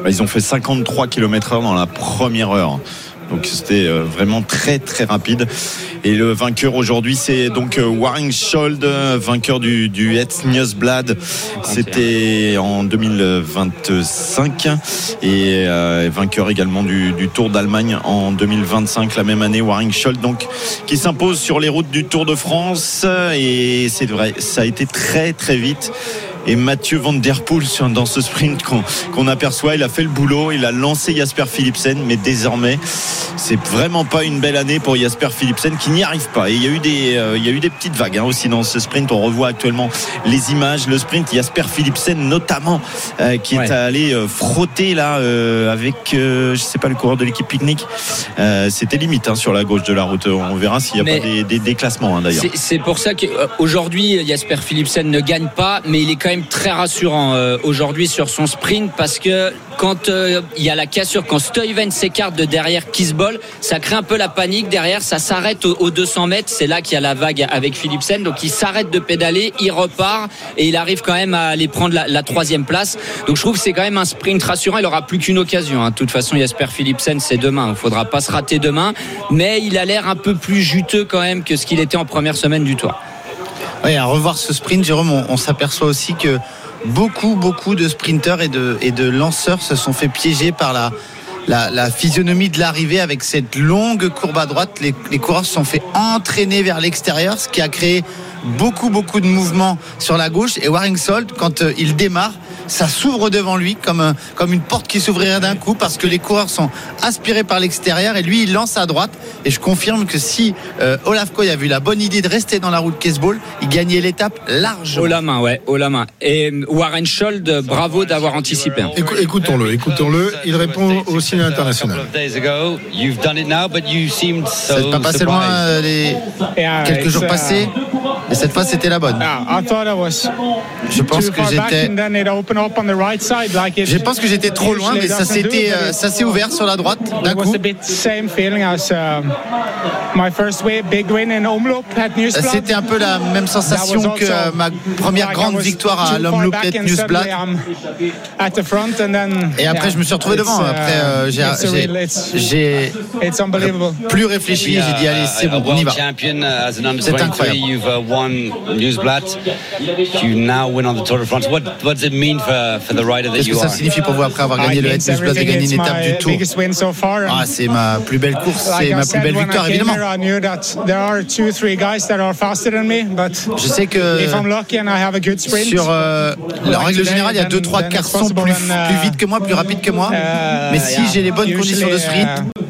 Ils ont fait 53 km/h dans la première heure. Donc c'était vraiment très très rapide. Et le vainqueur aujourd'hui, c'est donc Waring Schold, vainqueur du Het Nieuwsblad. C'était en 2025 et vainqueur également du Tour d'Allemagne en 2025, la même année. Waring Schold, donc, qui s'impose sur les routes du Tour de France. Et c'est vrai, ça a été très très vite. Et Mathieu Van Der Poel, dans ce sprint qu'on aperçoit, il a fait le boulot, il a lancé Jasper Philipsen, mais désormais c'est vraiment pas une belle année pour Jasper Philipsen qui n'y arrive pas. Et il y a eu des petites vagues aussi dans ce sprint. On revoit actuellement les images, le sprint, Jasper Philipsen notamment qui est allé frotter là avec je sais pas, le coureur de l'équipe Picnic. C'était limite sur la gauche de la route. On verra s'il n'y a pas des déclassements d'ailleurs. C'est pour ça qu'aujourd'hui Jasper Philipsen ne gagne pas, mais il est quand même très rassurant aujourd'hui sur son sprint, parce que quand il y a la cassure, quand Stuyven s'écarte de derrière Kisbol, ça crée un peu la panique derrière, ça s'arrête aux 200 mètres, c'est là qu'il y a la vague avec Philipsen, donc il s'arrête de pédaler, il repart et il arrive quand même à aller prendre la 3e place. Donc je trouve que c'est quand même un sprint rassurant. Il n'aura plus qu'une occasion, de toute façon Jasper Philipsen, c'est demain, il ne faudra pas se rater demain, mais il a l'air un peu plus juteux quand même que ce qu'il était en première semaine du Tour. Oui, à revoir ce sprint, Jérôme, on s'aperçoit aussi que beaucoup de sprinteurs et de lanceurs se sont fait piéger par la physionomie de l'arrivée avec cette longue courbe à droite. Les coureurs se sont fait entraîner vers l'extérieur, ce qui a créé beaucoup de mouvements sur la gauche. Et Waring Schold, quand il démarre, ça s'ouvre devant lui comme une porte qui s'ouvrirait d'un coup, parce que les coureurs sont aspirés par l'extérieur et lui il lance à droite. Et je confirme que si Olaf Koy a vu la bonne idée de rester dans la route Kisbol, il gagnait l'étape large. Haut la main. Et Waring Schold, bravo d'avoir anticipé. Écoutons-le. Il répond au Ciné International. Ça n'est pas passé loin les quelques jours passés, et cette fois c'était la bonne. Je pense que j'étais trop loin, mais ça s'est ouvert sur la droite d'un coup. C'était un peu la même sensation que ma première grande victoire à l'Omloop Het Nieuwsblad. Et après je me suis retrouvé devant. Après j'ai plus réfléchi, j'ai dit allez, c'est bon, on y va. C'est incroyable. Qu'est-ce que ça signifie pour vous après avoir gagné le Het Nieuwsblad et gagné une étape du Tour? C'est ma plus belle course, c'est ma plus belle victoire évidemment. Je sais que sur en règle générale il y a 2-3 garçons plus vite que moi, plus rapides que moi, mais si j'ai les bonnes conditions de sprint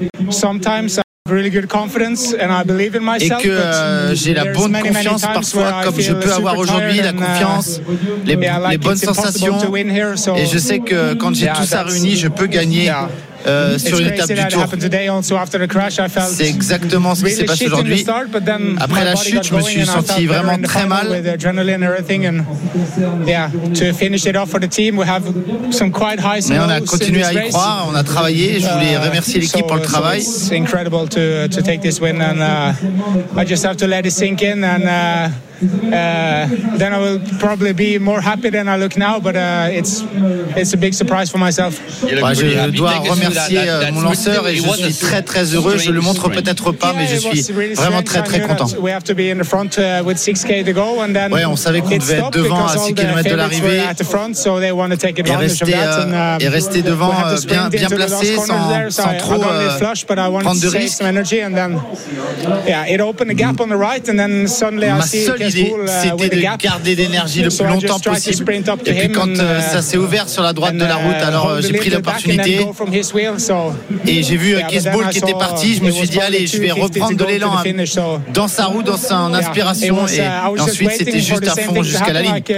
et que j'ai la bonne confiance parfois, comme je peux avoir aujourd'hui, la confiance, les bonnes sensations, et je sais que quand j'ai tout ça réuni, je peux gagner sur une étape du Tour. C'est exactement ce qui s'est passé aujourd'hui. Après la chute, je me suis senti vraiment très mal. Mais on a continué à y croire, on a travaillé. Je voulais remercier l'équipe pour le travail. Then I will probably be more happy than I look now, but it's a big surprise for myself. Je dois remercier mon lanceur et je suis très très heureux. Je le montre peut-être pas, mais je suis vraiment très très content. Ouais, on savait qu'on devait être devant à 6 km de l'arrivée et rester devant bien placé sans trop prendre de risques. Ma seule idée, c'était de garder l'énergie le plus longtemps possible. Et puis quand ça s'est ouvert sur la droite de la route, alors j'ai pris l'opportunité et j'ai vu Kisbol qui était parti. Je me suis dit allez, je vais reprendre de l'élan dans sa roue, dans son inspiration, et ensuite c'était juste à fond jusqu'à la ligne.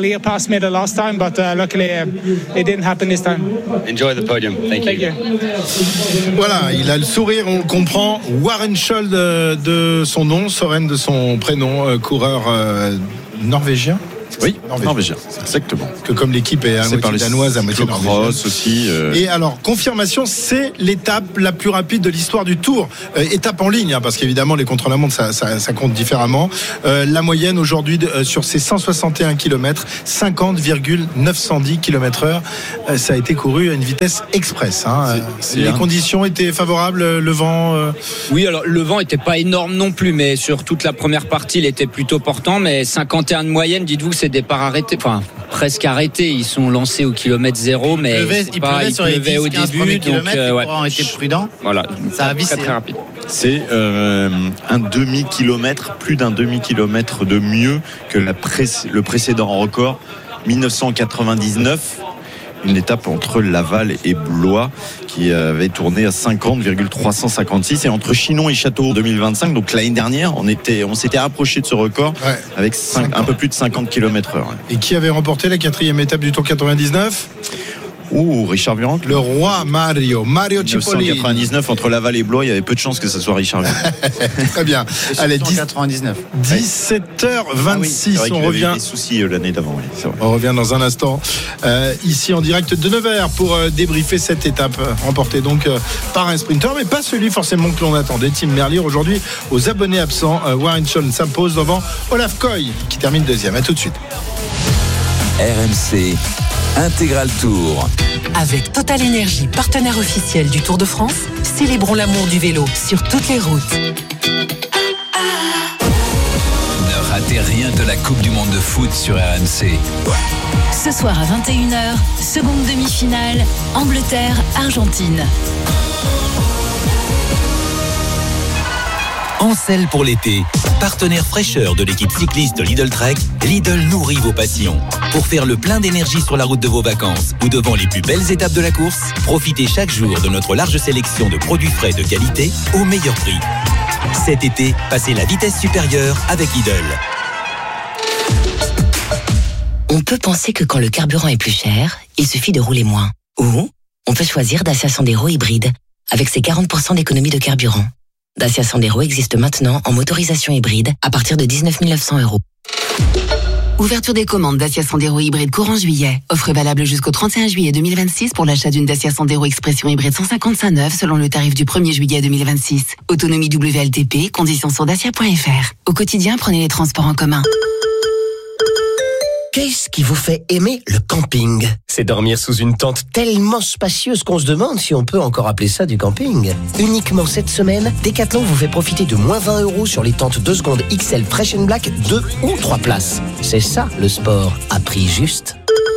Enjoy the podium. Thank you. Voilà, il a le sourire, on le comprend. Waring Schold de son nom, Soren de son prénom, coureur norvégien. Oui, norvégien, exactement. Que comme l'équipe est à moitié danoise, à moitié norvégienne aussi. Et alors, confirmation, c'est l'étape la plus rapide de l'histoire du Tour. Étape en ligne, parce qu'évidemment, les contre-la-montre, ça compte différemment. La moyenne aujourd'hui sur ces 161 km, 50,910 km/h. Ça a été couru à une vitesse express. Les conditions étaient favorables, le vent Oui, alors le vent n'était pas énorme non plus, mais sur toute la première partie, il était plutôt portant. Mais 51 de moyenne, dites-vous que c'est départ arrêté, enfin presque arrêté. Ils sont lancés au kilomètre 0, mais il pleuvait sur les 10, au début, donc les courants étaient prudents. Voilà, ça a vissé. très rapide. C'est un demi-kilomètre, plus d'un demi-kilomètre de mieux que le précédent record, 1999. Une étape entre Laval et Blois qui avait tourné à 50,356 et entre Chinon et Château 2025, donc l'année dernière on s'était rapproché de ce record avec un peu plus de 50 km/h. Et qui avait remporté la 4e étape du Tour 99 ? Richard Virenque. Le roi Mario Cipollini. 1999 entre Laval et Blois, il y avait peu de chances que ce soit Richard Virenque. Très bien. Allez, 99. 17h26. On revient. Des soucis l'année d'avant. Oui, c'est vrai. On revient dans un instant. Ici en direct de Nevers pour débriefer cette étape remportée donc par un sprinter, mais pas celui forcément que l'on attendait. Tim Merlier aujourd'hui aux abonnés absents. Warren Scholl s'impose devant Olaf Koy qui termine deuxième. À tout de suite. RMC Intégral Tour. Avec Total Énergie, partenaire officiel du Tour de France, célébrons l'amour du vélo sur toutes les routes. Ne ratez rien de la Coupe du Monde de foot sur RMC. Ce soir à 21h, seconde demi-finale, Angleterre-Argentine. Ancel pour l'été. Partenaire fraîcheur de l'équipe cycliste Lidl Trek, Lidl nourrit vos passions. Pour faire le plein d'énergie sur la route de vos vacances ou devant les plus belles étapes de la course, profitez chaque jour de notre large sélection de produits frais de qualité au meilleur prix. Cet été, passez la vitesse supérieure avec Lidl. On peut penser que quand le carburant est plus cher, il suffit de rouler moins. Ou on peut choisir Dacia Sandero hybride avec ses 40% d'économie de carburant. Dacia Sandero existe maintenant en motorisation hybride à partir de 19 900 €. Ouverture des commandes Dacia Sandero hybride courant juillet. Offre valable jusqu'au 31 juillet 2026 pour l'achat d'une Dacia Sandero Expression hybride 155 neuve selon le tarif du 1er juillet 2026. Autonomie WLTP, conditions sur dacia.fr. Au quotidien, prenez les transports en commun. Qu'est-ce qui vous fait aimer le camping ? C'est dormir sous une tente tellement spacieuse qu'on se demande si on peut encore appeler ça du camping. Uniquement cette semaine, Decathlon vous fait profiter de moins 20 € sur les tentes 2 secondes XL Fresh & Black 2 ou 3 places. C'est ça le sport, à prix juste.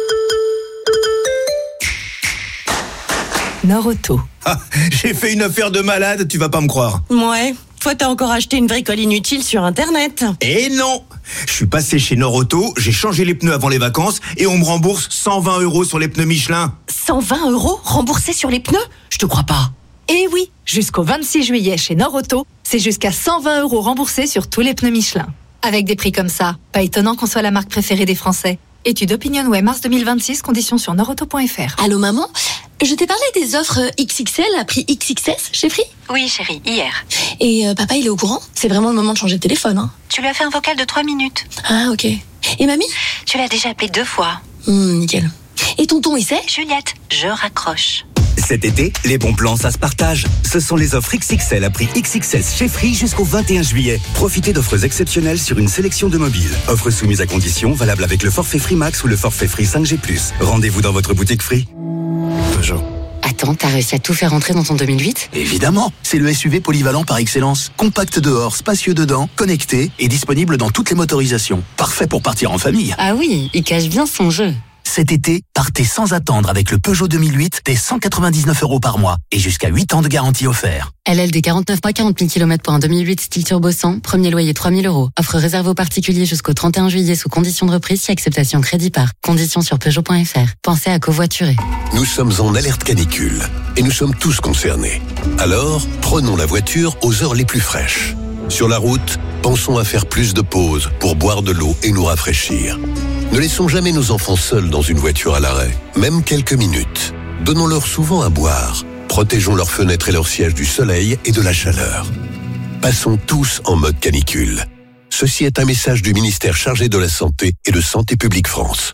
Norauto. Ah, j'ai fait une affaire de malade, tu vas pas me croire. Ouais, toi t'as encore acheté une bricole inutile sur Internet. Eh non, je suis passé chez Norauto, j'ai changé les pneus avant les vacances et on me rembourse 120 € sur les pneus Michelin. 120 € remboursés sur les pneus ? Je te crois pas. Eh oui, jusqu'au 26 juillet chez Norauto, c'est jusqu'à 120 € remboursés sur tous les pneus Michelin. Avec des prix comme ça, pas étonnant qu'on soit la marque préférée des Français. Étude OpinionWay mars 2026, conditions sur norauto.fr. Allô maman, je t'ai parlé des offres XXL à prix XXS chez Free ? Oui chérie, hier. Et papa il est au courant ? C'est vraiment le moment de changer de téléphone. Hein. Tu lui as fait un vocal de 3 minutes. Ah ok. Et mamie ? Tu l'as déjà appelé 2 fois. Nickel. Et tonton il sait ? Juliette, je raccroche. Cet été, les bons plans, ça se partage. Ce sont les offres XXL à prix XXS chez Free jusqu'au 21 juillet. Profitez d'offres exceptionnelles sur une sélection de mobiles. Offres soumises à conditions, valables avec le forfait Free Max ou le forfait Free 5G+. Rendez-vous dans votre boutique Free. Peugeot. Attends, t'as réussi à tout faire entrer dans ton 2008 ? Évidemment, c'est le SUV polyvalent par excellence. Compact dehors, spacieux dedans, connecté et disponible dans toutes les motorisations. Parfait pour partir en famille. Ah oui, il cache bien son jeu. Cet été, partez sans attendre avec le Peugeot 2008 dès 199 € par mois et jusqu'à 8 ans de garantie offert. LLD 49 mois, 40 000 km pour un 2008 style turbo 100, premier loyer 3 000 €. Offre réservée aux particuliers jusqu'au 31 juillet sous conditions de reprise si acceptation crédit par. Conditions sur Peugeot.fr. Pensez à covoiturer. Nous sommes en alerte canicule et nous sommes tous concernés. Alors, prenons la voiture aux heures les plus fraîches. Sur la route, pensons à faire plus de pauses pour boire de l'eau et nous rafraîchir. Ne laissons jamais nos enfants seuls dans une voiture à l'arrêt, même quelques minutes. Donnons-leur souvent à boire. Protégeons leurs fenêtres et leurs sièges du soleil et de la chaleur. Passons tous en mode canicule. Ceci est un message du ministère chargé de la Santé et de Santé publique France.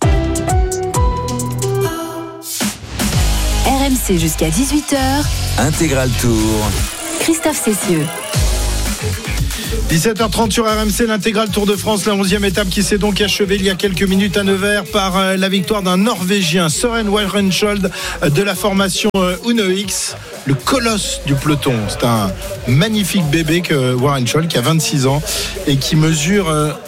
RMC jusqu'à 18h. Intégral Tour. Christophe Cessieux. 17h30 sur RMC, l'intégral Tour de France, la 11e étape qui s'est donc achevée il y a quelques minutes à Nevers par la victoire d'un Norvégien, Søren Walrenskjold de la formation Uno X, le colosse du peloton. C'est un magnifique bébé que Walrenskjold, qui a 26 ans et qui mesure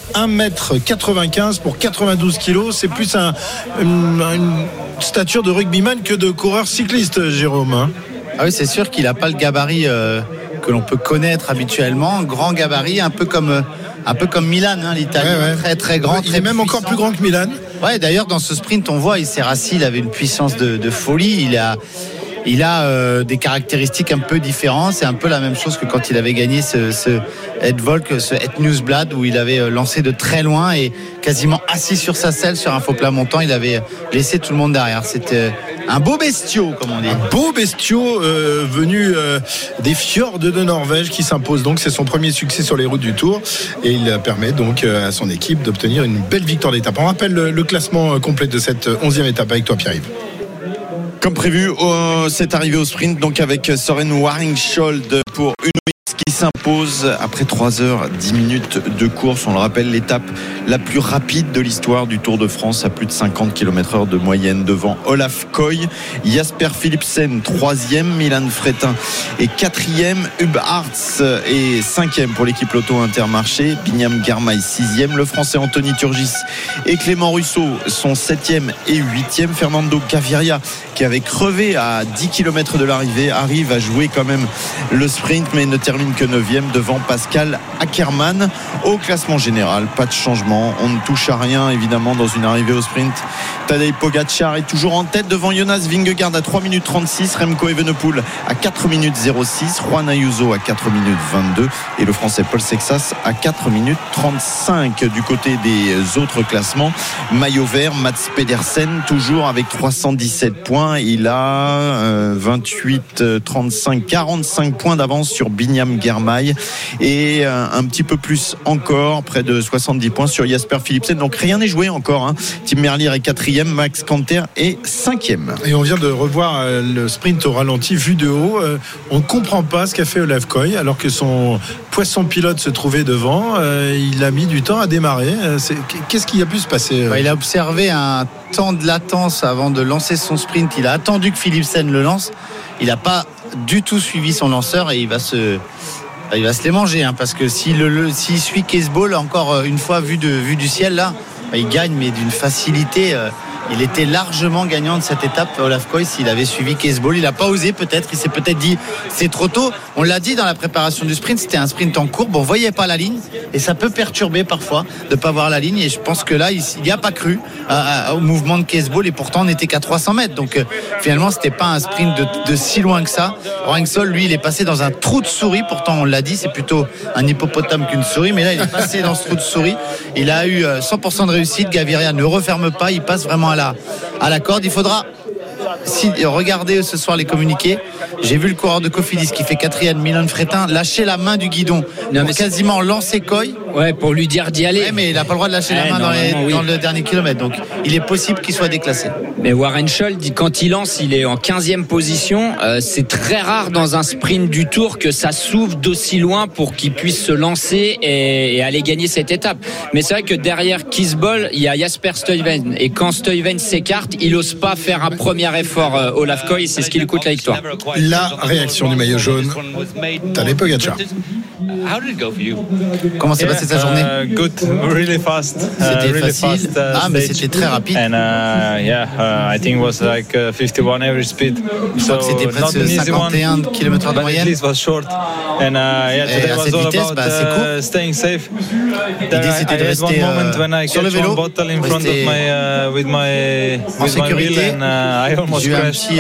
1m95 pour 92 kg. C'est plus une stature de rugbyman que de coureur cycliste, Jérôme. Ah oui, c'est sûr qu'il n'a pas le gabarit que l'on peut connaître habituellement, grand gabarit, un peu comme Milan, l'Italien, ouais. Très très grand. Il est même encore plus grand que Milan. Ouais, d'ailleurs dans ce sprint on voit, il s'est rassis, il avait une puissance de folie, il a des caractéristiques un peu différentes. C'est un peu la même chose que quand il avait gagné ce Het Volk, ce Het Nieuwsblad, où il avait lancé de très loin et quasiment assis sur sa selle sur un faux plat montant. Il avait laissé tout le monde derrière. C'était un beau bestiau, comme on dit. Un beau bestiau venu des fjords de Norvège qui s'impose. Donc c'est son premier succès sur les routes du Tour et il permet donc à son équipe d'obtenir une belle victoire d'étape. On rappelle le classement complet de cette 11e étape avec toi, Pierre-Yves. Comme prévu, c'est arrivé au sprint, donc avec Søren Walrenskjold pour une qui s'impose après 3h10 de course. On le rappelle, l'étape la plus rapide de l'histoire du Tour de France à plus de 50 km/h de moyenne devant Olaf Koy, Jasper Philipsen 3e, Milan Fretin et 4e, Hub Hartz et 5e pour l'équipe Lotto Intermarché, Binyam Girmay 6e, le français Anthony Turgis et Clément Russo sont 7e et 8e. Fernando Gaviria, qui avait crevé à 10 km de l'arrivée, arrive à jouer quand même le sprint mais ne termine que 9e devant Pascal Ackermann. Au classement général, pas de changement, on ne touche à rien évidemment dans une arrivée au sprint. Tadej Pogačar est toujours en tête devant Jonas Vingegaard à 3 minutes 36, Remco Evenepoel à 4 minutes 06, Juan Ayuso à 4 minutes 22 et le français Paul Sexas à 4 minutes 35. Du côté des autres classements, maillot vert, Mats Pedersen toujours avec 317 points, il a 45 points d'avance sur Binyam Girmay et un petit peu plus encore, près de 70 points sur Jasper Philipsen. Donc rien n'est joué encore. Tim Merlier est 4e, Max Canter est 5e. Et on vient de revoir le sprint au ralenti vu de haut. On ne comprend pas ce qu'a fait Olaf Koy alors que son poisson pilote se trouvait devant. Il a mis du temps à démarrer. Qu'est-ce qui a pu se passer? Il a observé un temps de latence avant de lancer son sprint. Il a attendu que Philipsen le lance. Il n'a pas du tout suivi son lanceur et il va se les manger, parce que s'il suit Caseball encore une fois vu du ciel là, il gagne mais d'une facilité. Il était largement gagnant de cette étape, Olaf Koy, s'il avait suivi Caseball. Il n'a pas osé, peut-être. Il s'est peut-être dit c'est trop tôt. On l'a dit dans la préparation du sprint, c'était un sprint en courbe. On ne voyait pas la ligne et ça peut perturber parfois de ne pas voir la ligne. Et je pense que là, il n'y a pas cru au mouvement de Caseball et pourtant on n'était qu'à 300 mètres. Donc finalement, ce n'était pas un sprint de si loin que ça. Walrenskjold, lui, il est passé dans un trou de souris. Pourtant, on l'a dit, c'est plutôt un hippopotame qu'une souris. Mais là, il est passé dans ce trou de souris. Il a eu 100% de réussite. Gaviria ne referme pas. Il passe vraiment à la corde. Il faudra regarder ce soir les communiqués. J'ai vu le coureur de Cofidis qui fait 4e, Milan Fretin, lâcher la main du guidon pour quasiment lancer Koy. Ouais, pour lui dire d'y aller. Ouais, mais il n'a pas le droit de lâcher la main dans le dernier kilomètre. Donc il est possible qu'il soit déclassé. Mais Walrenskjold, quand il lance, il est en 15e position. C'est très rare dans un sprint du Tour que ça s'ouvre d'aussi loin pour qu'il puisse se lancer et aller gagner cette étape. Mais c'est vrai que derrière Caseball, il y a Jasper Stuyven. Et quand Stuyven s'écarte, il n'ose pas faire un premier effort. Olaf Koy, c'est ce qui lui coûte la victoire. La réaction du maillot jaune, Tadej Pogačar. Comment s'est passée sa journée? Good, really fast. C'était really facile. Fast, mais c'était très rapide. And I think it was like 51 average speed. So c'était presque 51 km de moyenne. It was short. And today was all about staying safe. L'idée c'était de rester sur le vélo, en sécurité. J'ai eu un petit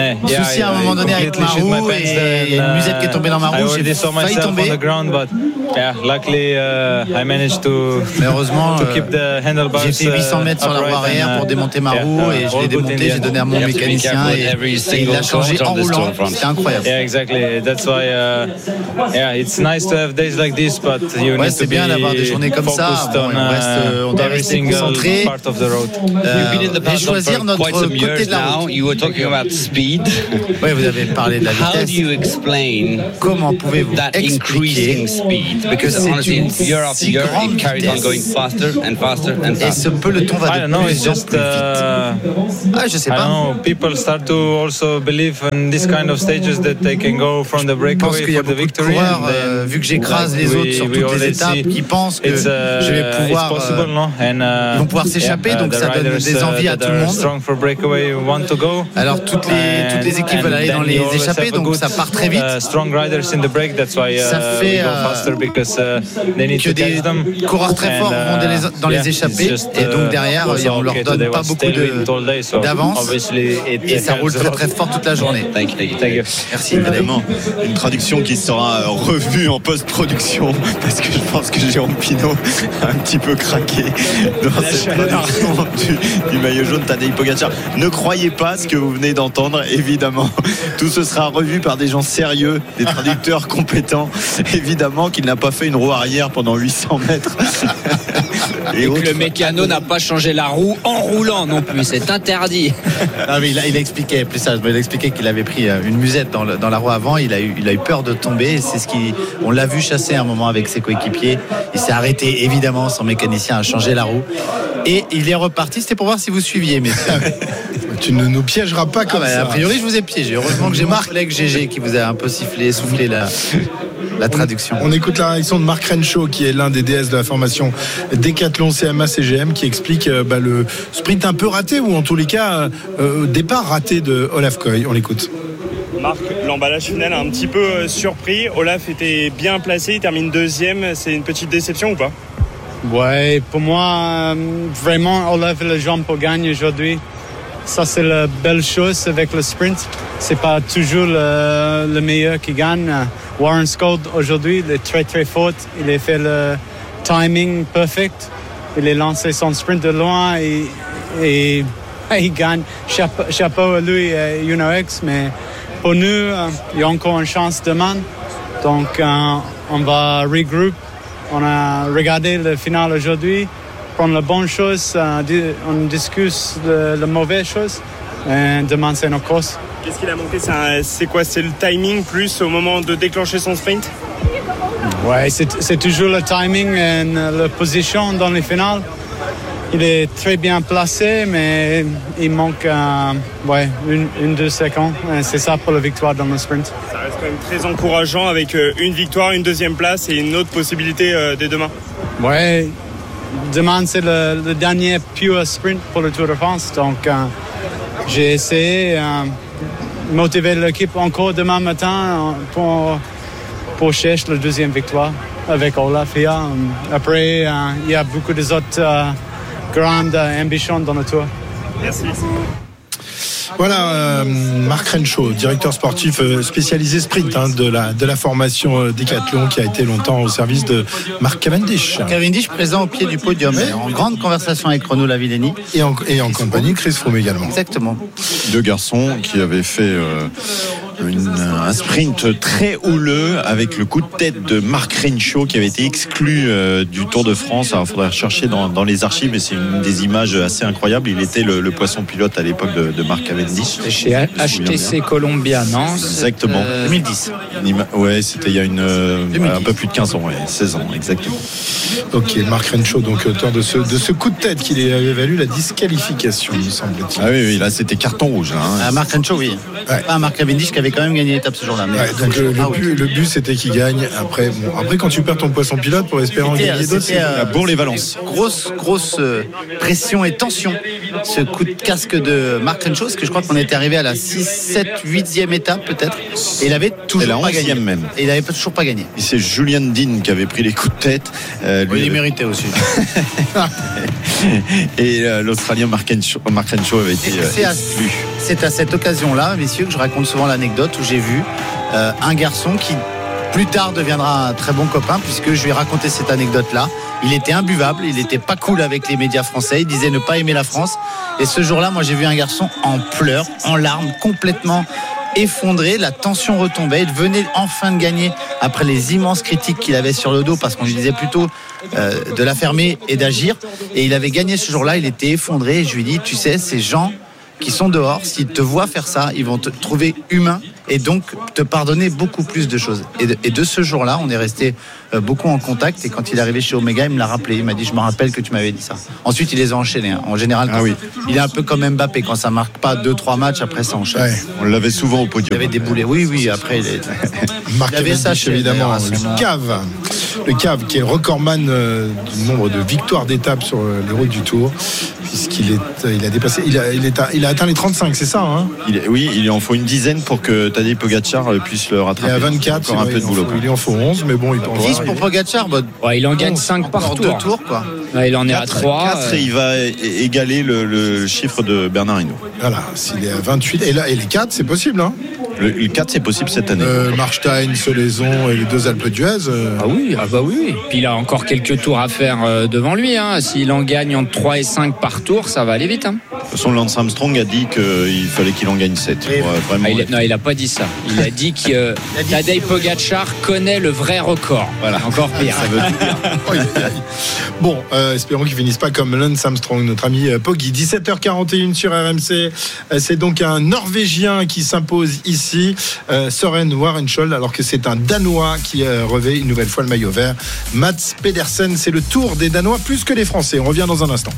souci à un moment donné avec ma roue et il y a une musette qui est tombée dans ma roue. J'ai failli tomber. Yeah, luckily I managed to keep the handlebars. J'ai fait 800 mètres sur la roue arrière pour démonter ma roue et je l'ai démonté, j'ai donné à mon mécanicien et il l'a changé en roulant. C'était incroyable. Yeah, exactly. That's why it's nice to have days like this, but you need to be focused on every single part of the road. Et choisir notre côté de la route. You were talking about speed. Oui, vous avez parlé de la vitesse. How do you explain comment pouvez-vous that increasing speed? Because honestly, year after year, it carries on going faster and faster and faster. Et ce peloton va de plus en plus vite. Je sais pas. I don't know. People start to also believe in this kind of stages that they can go from the breakaway for the victory. Vu que j'écrase les autres sur toutes les étapes, qui pensent que je vais pouvoir, ils vont pouvoir s'échapper, donc ça donne des envies à tout le monde. Alors toutes les équipes veulent aller dans les échappées, donc ça part très vite. Ça fait que des coureurs très forts vont dans les échappées, et donc derrière on leur donne pas beaucoup d'avance et ça roule très très fort toute la journée. Merci. Évidemment, une traduction qui sera revue en post-production parce que je pense que Jérôme Pinot a un petit peu craqué dans cette traduction du maillot jaune Tadej Pogačar. Ne croyez pas ce que vous venez d'entendre, évidemment. Tout ce sera revu par des gens sérieux, des traducteurs compétents. Évidemment qu'il n'a pas fait une roue arrière pendant 800 mètres. Et que le mécano n'a pas changé la roue en roulant non plus, c'est interdit. Non, mais il a expliqué plus ça. Il a expliqué qu'il avait pris une musette dans la roue avant. Il a eu peur de tomber. C'est on l'a vu chasser un moment avec ses coéquipiers. Il s'est arrêté, évidemment. Son mécanicien a changé la roue et il est reparti. C'était pour voir si vous suiviez, messieurs. Tu ne nous piégeras pas comme ça. A priori, je vous ai piégé. Heureusement que j'ai mon collègue GG qui vous a un peu soufflé la traduction. On écoute la réaction de Mark Renshaw, qui est l'un des DS de la formation Décathlon CMA CGM, qui explique le sprint un peu raté, ou en tous les cas départ raté de Olaf Koy. On l'écoute. Marc, l'emballage final a un petit peu surpris. Olaf était bien placé, il termine deuxième. C'est une petite déception ou pas? Ouais, pour moi, vraiment, Olaf est le jambe pour gagner aujourd'hui. Ça, c'est la belle chose avec le sprint. C'est pas toujours le meilleur qui gagne. Warren Scott, aujourd'hui, il est très très fort. Il a fait le timing perfect. Il a lancé son sprint de loin et il gagne. Chapeau à lui et UnoX, mais pour nous, il y a encore une chance demain. Donc, on va regrouper. On a regardé le final aujourd'hui. Prendre la bonne chose, on discute la mauvaise chose. Et demain, c'est notre course. Qu'est-ce qu'il a manqué? C'est quoi? C'est le timing plus au moment de déclencher son sprint? Ouais, c'est toujours le timing et la position dans les finales. Il est très bien placé, mais il manque une 2 secondes. C'est ça pour la victoire dans le sprint. Ça reste quand même très encourageant avec une victoire, une deuxième place et une autre possibilité dès demain. Ouais. Demain, c'est le dernier pure sprint pour le Tour de France. Donc, j'ai essayé de motiver l'équipe encore demain matin pour chercher la deuxième victoire avec Olaf. Après, il y a beaucoup d'autres grandes ambitions dans le Tour. Merci. Voilà, Mark Renshaw, directeur sportif spécialisé sprint de la formation Décathlon, qui a été longtemps au service de Mark Cavendish. Cavendish présent au pied du podium, en grande conversation avec Renaud Lavillenie. Et en compagnie de Chris Froome également. Exactement. Deux garçons qui avaient fait un sprint très houleux avec le coup de tête de Mark Renshaw qui avait été exclu du Tour de France. Alors il faudrait rechercher dans les archives, mais c'est une des images assez incroyables. Il était le poisson pilote à l'époque de Mark Cavendish. Chez HTC Columbia, non? Exactement. 2010. Ouais, c'était il y a un peu plus de 15 ans, 16 ans, exactement. Ok, Mark Renshaw, donc auteur de ce coup de tête qui avait valu la disqualification, me semble-t-il. Ah oui, là c'était carton rouge. Mark Renshaw, oui. Ouais. Pas Mark Cavendish qui avait quand même gagné l'étape ce jour-là. Donc le but c'était qu'il gagne. Après, quand tu perds ton poisson pilote pour espérer en gagner d'autres, c'est à Bourg-les-Valence. Grosse pression et tension. Ce coup de casque de Mark Renshaw, parce que je crois qu'on était arrivé à la 6, 7, 8e étape peut-être. Et il avait toujours pas gagné. Même. Et il n'avait toujours pas gagné. Et c'est Julian Dean qui avait pris les coups de tête. Il méritait aussi. Et l'Australien Mark Renshaw avait été exclu. C'est à cette occasion-là, messieurs, que je raconte souvent l'anecdote où j'ai vu un garçon qui plus tard deviendra un très bon copain, puisque je lui ai raconté cette anecdote-là. Il était imbuvable, il était pas cool avec les médias français, il disait ne pas aimer la France. Et ce jour-là, moi j'ai vu un garçon en pleurs, en larmes, complètement effondré, la tension retombait, il venait enfin de gagner après les immenses critiques qu'il avait sur le dos, parce qu'on lui disait plutôt de la fermer et d'agir, et il avait gagné ce jour-là, il était effondré, et je lui dis, tu sais, ces gens qui sont dehors, s'ils te voient faire ça, ils vont te trouver humain et donc te pardonner beaucoup plus de choses. Et de ce jour-là, on est resté beaucoup en contact, et quand il est arrivé chez Omega, il me l'a rappelé, il m'a dit, je me rappelle que tu m'avais dit ça. Ensuite, il les a enchaînés. En général, il est un peu comme Mbappé, quand ça marque pas 2-3 matchs, après ça enchaîne. Ouais, on l'avait souvent au podium. Il avait déboulé, oui, après Marc avait ça chez évidemment le cave qui est recordman du nombre de victoires d'étapes sur les routes du Tour, puisqu'il a dépassé, il a atteint les 35, c'est ça, hein? Il en faut une dizaine pour que Tadej Pogačar puisse le rattraper. Il est à 24, un peu de boulot. Il en faut 11, mais bon, il peut en 10 pour Pogačar, il en gagne 5 par tour. 2 tours, quoi. Ouais, il en est à 3. 4 et il va égaler le chiffre de Bernard Hinault. Voilà, s'il est à 28, et les 4, c'est possible, hein? Le 4, c'est possible cette année. Marstein, Solaison et les 2 Alpes d'Huez. Ah oui. Puis il a encore quelques tours à faire devant lui. Hein. S'il en gagne entre 3 et 5 par tour, ça va aller vite. Hein. De toute façon, Lance Armstrong a dit qu'il fallait qu'il en gagne 7. Il n'a pas dit ça. Il a dit que Tadej Pogačar connaît le vrai record. Voilà, encore pire. Ça veut tout dire. Bon, espérons qu'il ne finisse pas comme Lance Armstrong, notre ami Poggi. 17h41 sur RMC. C'est donc un Norvégien qui s'impose ici, Søren Warensholt, alors que c'est un Danois qui revêt une nouvelle fois le maillot vert. Mats Pedersen, c'est le tour des Danois plus que des Français. On revient dans un instant.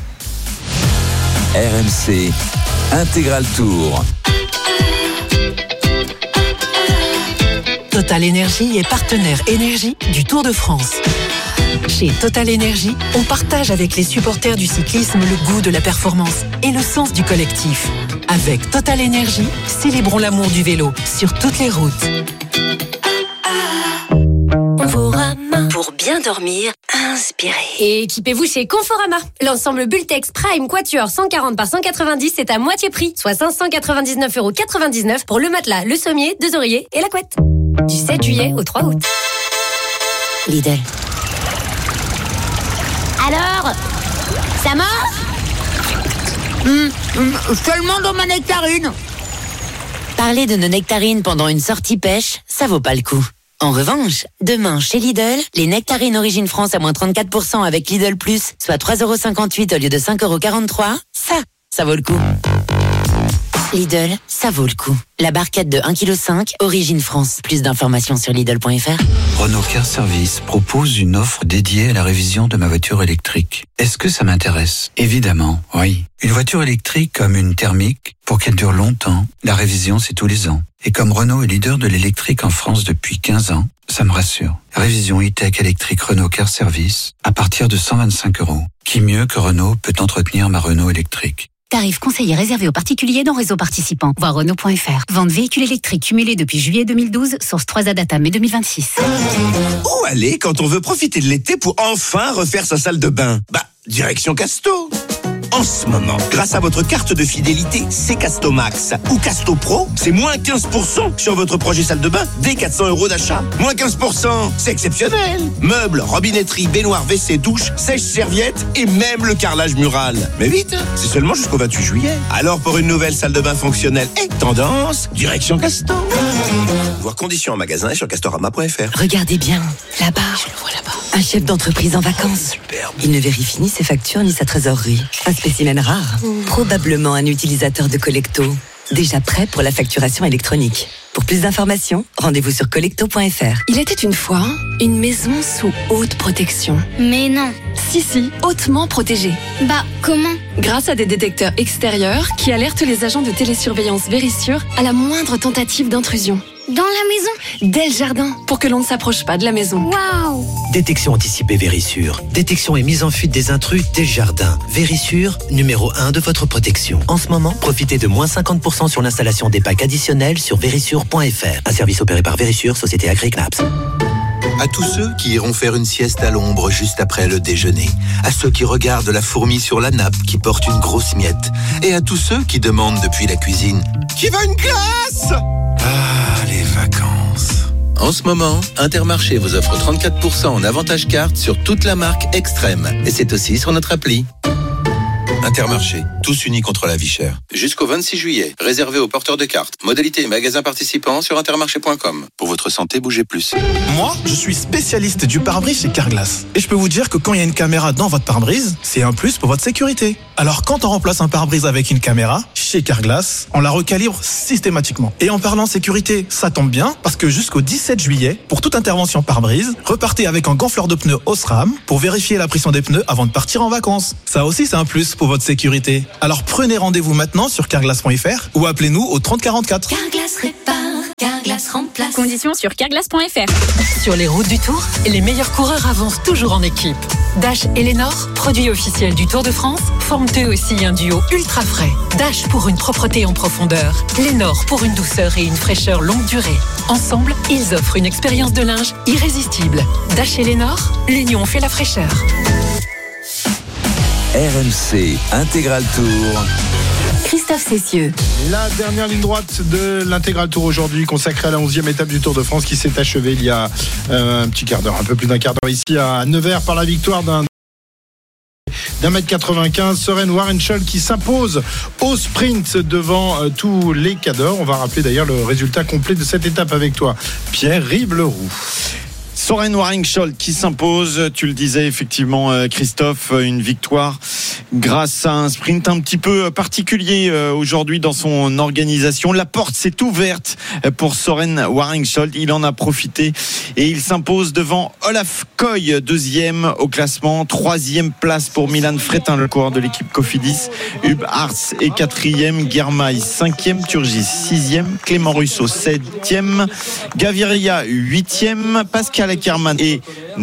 RMC Intégral Tour. Total Énergie est partenaire énergie du Tour de France. Chez Total Énergie, on partage avec les supporters du cyclisme le goût de la performance et le sens du collectif. Avec Total Énergie, célébrons l'amour du vélo sur toutes les routes. Conforama. Pour bien dormir, inspirez. Et équipez-vous chez Conforama. L'ensemble Bultex Prime Quatuor 140 par 190 est à moitié prix, soit 599,99€ pour le matelas, le sommier, 2 oreillers et la couette. Du 7 juillet au 3 août. Lidl. Alors, ça marche? Seulement dans ma nectarine. Parler de nos nectarines pendant une sortie pêche, ça vaut pas le coup. En revanche, demain chez Lidl, les nectarines Origine France à moins 34% avec Lidl Plus, soit 3,58€ au lieu de 5,43€, ça vaut le coup. Lidl, ça vaut le coup. La barquette de 1,5 kg, Origine France. Plus d'informations sur Lidl.fr. Renault Car Service propose une offre dédiée à la révision de ma voiture électrique. Est-ce que ça m'intéresse? Évidemment, oui. Une voiture électrique comme une thermique, pour qu'elle dure longtemps, la révision c'est tous les ans. Et comme Renault est leader de l'électrique en France depuis 15 ans, ça me rassure. Révision e-tech électrique Renault Car Service à partir de 125€. Qui mieux que Renault peut entretenir ma Renault électrique? Tarif conseillé réservé aux particuliers dans réseau participant. Voir Renault.fr. Vente véhicules électriques cumulés depuis juillet 2012, source 3A Data mai 2026. Où aller quand on veut profiter de l'été pour enfin refaire sa salle de bain? Direction Casto. En ce moment, grâce à votre carte de fidélité C-Casto Max ou Casto Pro, c'est moins 15% sur votre projet salle de bain dès 400€ d'achat. Moins 15%, c'est exceptionnel. Meubles, robinetterie, baignoire, WC, douche, sèche-serviette et même le carrelage mural. Mais vite, c'est seulement jusqu'au 28 juillet. Alors pour une nouvelle salle de bain fonctionnelle et tendance, direction Casto. Voir conditions en magasin et sur castorama.fr. Regardez bien, là-bas. Je le vois là-bas. Un chef d'entreprise en vacances. Superbe. Il ne vérifie ni ses factures ni sa trésorerie. Un spécimen rare. Probablement un utilisateur de Collecto. Déjà prêt pour la facturation électronique. Pour plus d'informations, rendez-vous sur collecto.fr. Il était une fois une maison sous haute protection. Mais non. Si, hautement protégée. Comment? Grâce à des détecteurs extérieurs qui alertent les agents de télésurveillance Vérissure à la moindre tentative d'intrusion. Dans la maison? Dès le jardin, pour que l'on ne s'approche pas de la maison. Waouh! Détection anticipée Vérissure. Détection et mise en fuite des intrus dès le jardin. Vérissure, numéro 1 de votre protection. En ce moment, profitez de moins 50% sur l'installation des packs additionnels sur vérissure.fr. Un service opéré par Vérissure, société Agri-Knaps. À tous ceux qui iront faire une sieste à l'ombre juste après le déjeuner. À ceux qui regardent la fourmi sur la nappe qui porte une grosse miette. Et à tous ceux qui demandent depuis la cuisine: qui veut une glace? Ah, les vacances. En ce moment, Intermarché vous offre 34% en avantage carte sur toute la marque Extrême. Et c'est aussi sur notre appli. Intermarché, tous unis contre la vie chère. Jusqu'au 26 juillet, réservé aux porteurs de cartes. Modalité et magasins participants sur intermarché.com. Pour votre santé, bougez plus. Moi, je suis spécialiste du pare-brise chez Carglass. Et je peux vous dire que quand il y a une caméra dans votre pare-brise, c'est un plus pour votre sécurité. Alors quand on remplace un pare-brise avec une caméra, chez Carglass, on la recalibre systématiquement. Et en parlant sécurité, ça tombe bien, parce que jusqu'au 17 juillet, pour toute intervention pare-brise, repartez avec un gonfleur de pneus Osram pour vérifier la pression des pneus avant de partir en vacances. Ça aussi, c'est un plus pour votre sécurité. Alors prenez rendez-vous maintenant sur carglass.fr ou appelez-nous au 3044. Carglass répare, Carglass remplace. Conditions sur carglass.fr. Sur les routes du Tour, les meilleurs coureurs avancent toujours en équipe. Dash et Lénor, produits officiels du Tour de France, forment eux aussi un duo ultra frais. Dash pour une propreté en profondeur, Lénor pour une douceur et une fraîcheur longue durée. Ensemble, ils offrent une expérience de linge irrésistible. Dash et Lénor, l'union fait la fraîcheur. RMC Intégral Tour. Christophe Cessieux. La dernière ligne droite de l'Intégral Tour aujourd'hui, consacrée à la 11e étape du Tour de France qui s'est achevée il y a un petit quart d'heure, un peu plus d'un quart d'heure ici à Nevers par la victoire d'un 1m95, Søren Warenskjold qui s'impose au sprint devant tous les cadors. On va rappeler d'ailleurs le résultat complet de cette étape avec toi, Pierre Rive-Leroux. Søren Warenskjold qui s'impose, tu le disais effectivement Christophe, une victoire grâce à un sprint un petit peu particulier aujourd'hui dans son organisation. La porte s'est ouverte pour Søren Warenskjold, il en a profité et il s'impose devant Olaf Koy, deuxième au classement, troisième place pour Milan Fretin, le coureur de l'équipe Cofidis, Hub Hartz est quatrième, Girmay cinquième, Turgis sixième, Clément Russo septième, Gaviria huitième, Pascal Ackermann est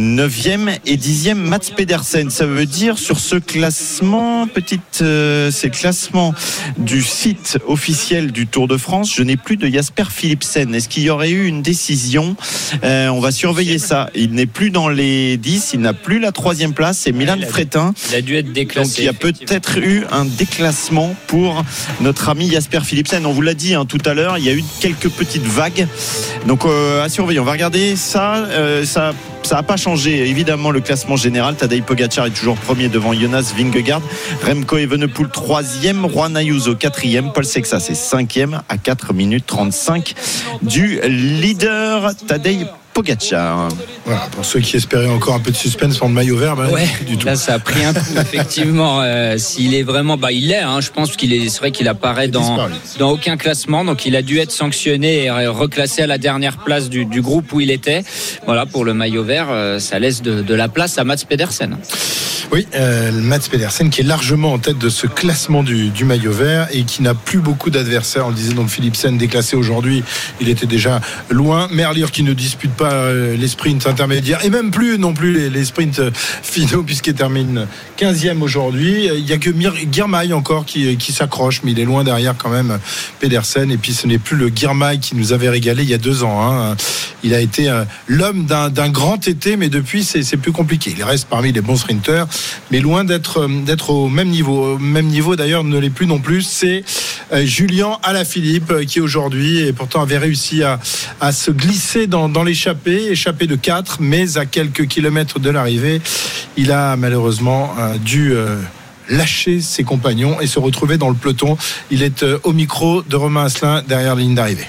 9e et 10e Mats Pedersen. Ça veut dire sur ce classement, c'est le classement du site officiel du Tour de France. Je n'ai plus de Jasper Philipsen. Est-ce qu'il y aurait eu une décision? On va surveiller ça. Il n'est plus dans les 10, il n'a plus la 3e place. C'est Milan Fretin. Il a dû être déclassé. Donc il y a peut-être eu un déclassement pour notre ami Jasper Philipsen. On vous l'a dit tout à l'heure, il y a eu quelques petites vagues. Donc à surveiller. On va regarder ça. Ça n'a pas changé évidemment le classement général. Tadej Pogačar est toujours premier devant Jonas Vingegaard, Remco Evenepoel 3e, Juan Ayuso 4e, Paul Sexas est 5e à 4 minutes 35 du leader Tadej Pogačar. Voilà, pour ceux qui espéraient encore un peu de suspense pour le maillot vert, du tout. Là ça a pris un coup effectivement. S'il est vraiment, il l'est. Je pense c'est vrai qu'il apparaît dans aucun classement, donc il a dû être sanctionné et reclassé à la dernière place du groupe où il était. Voilà, pour le maillot vert, ça laisse de la place à Mats Pedersen. Oui, Mats Pedersen qui est largement en tête de ce classement du maillot vert et qui n'a plus beaucoup d'adversaires. On le disait donc, Philipsen déclassé aujourd'hui, il était déjà loin. Merlier qui ne dispute pas les sprints intermédiaires et même plus non plus les sprints finaux puisqu'il termine 15e aujourd'hui. Il n'y a que Girmay encore qui s'accroche, mais il est loin derrière quand même Pedersen. Et puis ce n'est plus le Girmay qui nous avait régalé il y a 2 ans. Il a été l'homme d'un grand été, mais depuis c'est plus compliqué. Il reste parmi les bons sprinteurs, mais loin d'être au même niveau. Au même niveau d'ailleurs ne l'est plus non plus. C'est Julian Alaphilippe qui aujourd'hui et pourtant avait réussi à se glisser dans l'échappée de 4, mais à quelques kilomètres de l'arrivée, il a malheureusement dû lâcher ses compagnons et se retrouver dans le peloton. Il est au micro de Romain Asselin derrière la ligne d'arrivée.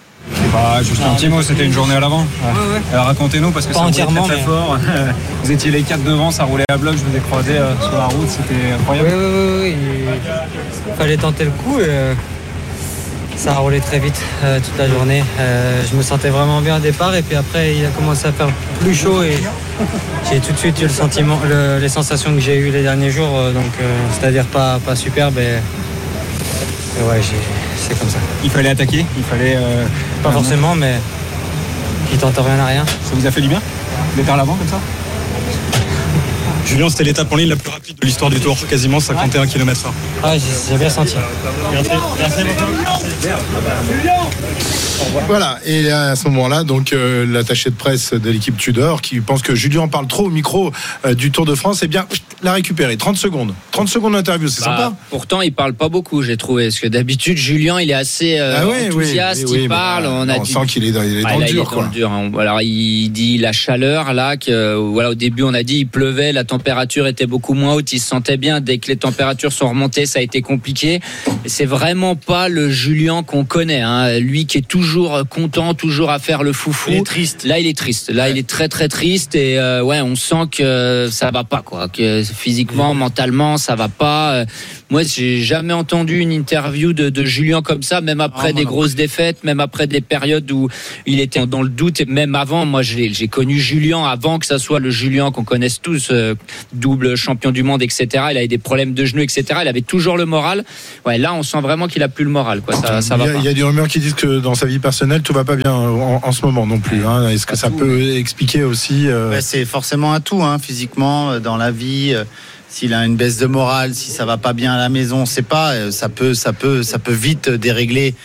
Juste un petit mot, c'était une journée à l'avant. Ouais. Alors racontez-nous parce que pas ça roulait très fort. Vous étiez les 4 devant, ça roulait à bloc, je vous ai croisé sur la route, c'était incroyable. Oui. Il fallait tenter le coup et ça a roulé très vite toute la journée. Je me sentais vraiment bien au départ et puis après il a commencé à faire plus chaud et j'ai tout de suite eu le sentiment, les sensations que j'ai eues les derniers jours, c'est-à-dire pas superbe et ouais, c'est comme ça. Il fallait attaquer, pas forcément, mais qui tente rien à rien. Ça vous a fait du bien d'être à l'avant comme ça? Julien, c'était l'étape en ligne la plus rapide de l'histoire du Tour, quasiment 51 km/h. Ouais, j'ai bien senti. Merci Voilà, et à ce moment-là, donc l'attaché de presse de l'équipe Tudor qui pense que Julien parle trop au micro du Tour de France, eh bien, l'a récupéré. 30 secondes d'interview, c'est sympa. Pourtant, il parle pas beaucoup, j'ai trouvé, parce que d'habitude, Julien, il est assez enthousiaste, il parle. On sent qu'il est dans le dur, quoi. Alors, il dit la chaleur, là, que voilà, au début, on a dit il pleuvait, la température était beaucoup moins haute, il se sentait bien. Dès que les températures sont remontées, ça a été compliqué. Et c'est vraiment pas le Julien qu'on connaît, hein. Lui qui est toujours content, toujours à faire le foufou. Il est triste. Là, il est triste. Là, il est très très triste et on sent que ça va pas, quoi. Que physiquement, mentalement, ça va pas. Moi, j'ai jamais entendu une interview de Julien comme ça, même après des grosses défaites, même après des périodes où il était dans le doute, et même avant. Moi, j'ai connu Julien avant que ça soit le Julien qu'on connaisse tous, double champion du monde, etc. Il avait des problèmes de genoux, etc. Il avait toujours le moral. Ouais, là, on sent vraiment qu'il a plus le moral, quoi. Ça va pas. Il y a des rumeurs qui disent que dans sa vie personnelle, tout va pas bien en ce moment non plus. Hein. Est-ce que ça peut expliquer aussi C'est forcément un tout, hein, physiquement, dans la vie. S'il a une baisse de morale, si ça va pas bien à la maison, on sait pas. Ça peut vite dérégler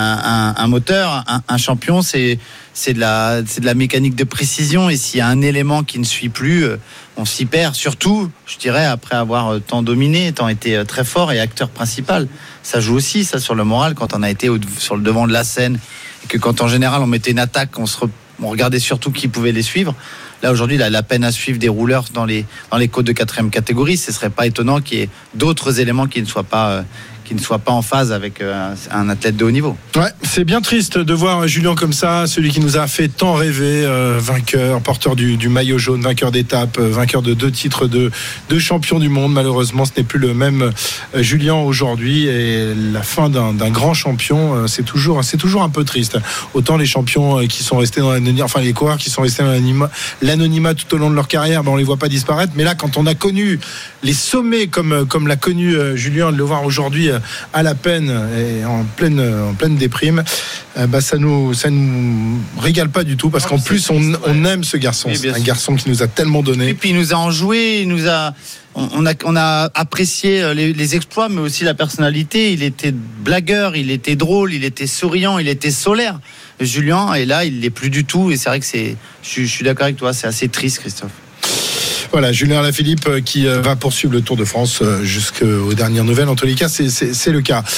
un moteur. Un champion, c'est de la mécanique de précision. Et s'il y a un élément qui ne suit plus, on s'y perd. Surtout, je dirais, après avoir tant dominé, tant été très fort et acteur principal. Ça joue aussi, ça, sur le moral, quand on a été sur le devant de la scène. Et que quand en général on mettait une attaque, on regardait surtout qui pouvait les suivre. Là aujourd'hui, il a la peine à suivre des rouleurs dans les côtes de 4e catégorie. Ce serait pas étonnant qu'il y ait d'autres éléments qui ne soient pas en phase avec un athlète de haut niveau. Ouais, c'est bien triste de voir Julien comme ça, celui qui nous a fait tant rêver, vainqueur, porteur du maillot jaune, vainqueur d'étape, vainqueur de 2 titres de champion du monde. Malheureusement, ce n'est plus le même Julien aujourd'hui, et la fin d'un grand champion, c'est toujours un peu triste. Autant les champions qui sont restés dans l'anonymat, enfin les coureurs qui sont restés dans l'anonymat tout au long de leur carrière, on les voit pas disparaître. Mais là, quand on a connu les sommets comme l'a connu Julien, de le voir aujourd'hui à la peine et en pleine déprime, ça nous régale pas du tout, parce qu'en plus on aime ce garçon. C'est un garçon qui nous a tellement donné. Et puis il nous a enjoué, on a apprécié les exploits, mais aussi la personnalité. Il était blagueur, il était drôle, il était souriant, il était solaire, Julien. Et là, il l'est plus du tout. Et c'est vrai que je suis d'accord avec toi, c'est assez triste, Christophe. Voilà, Julien Alaphilippe qui va poursuivre le Tour de France jusqu'aux dernières nouvelles. En tous les cas, c'est le cas.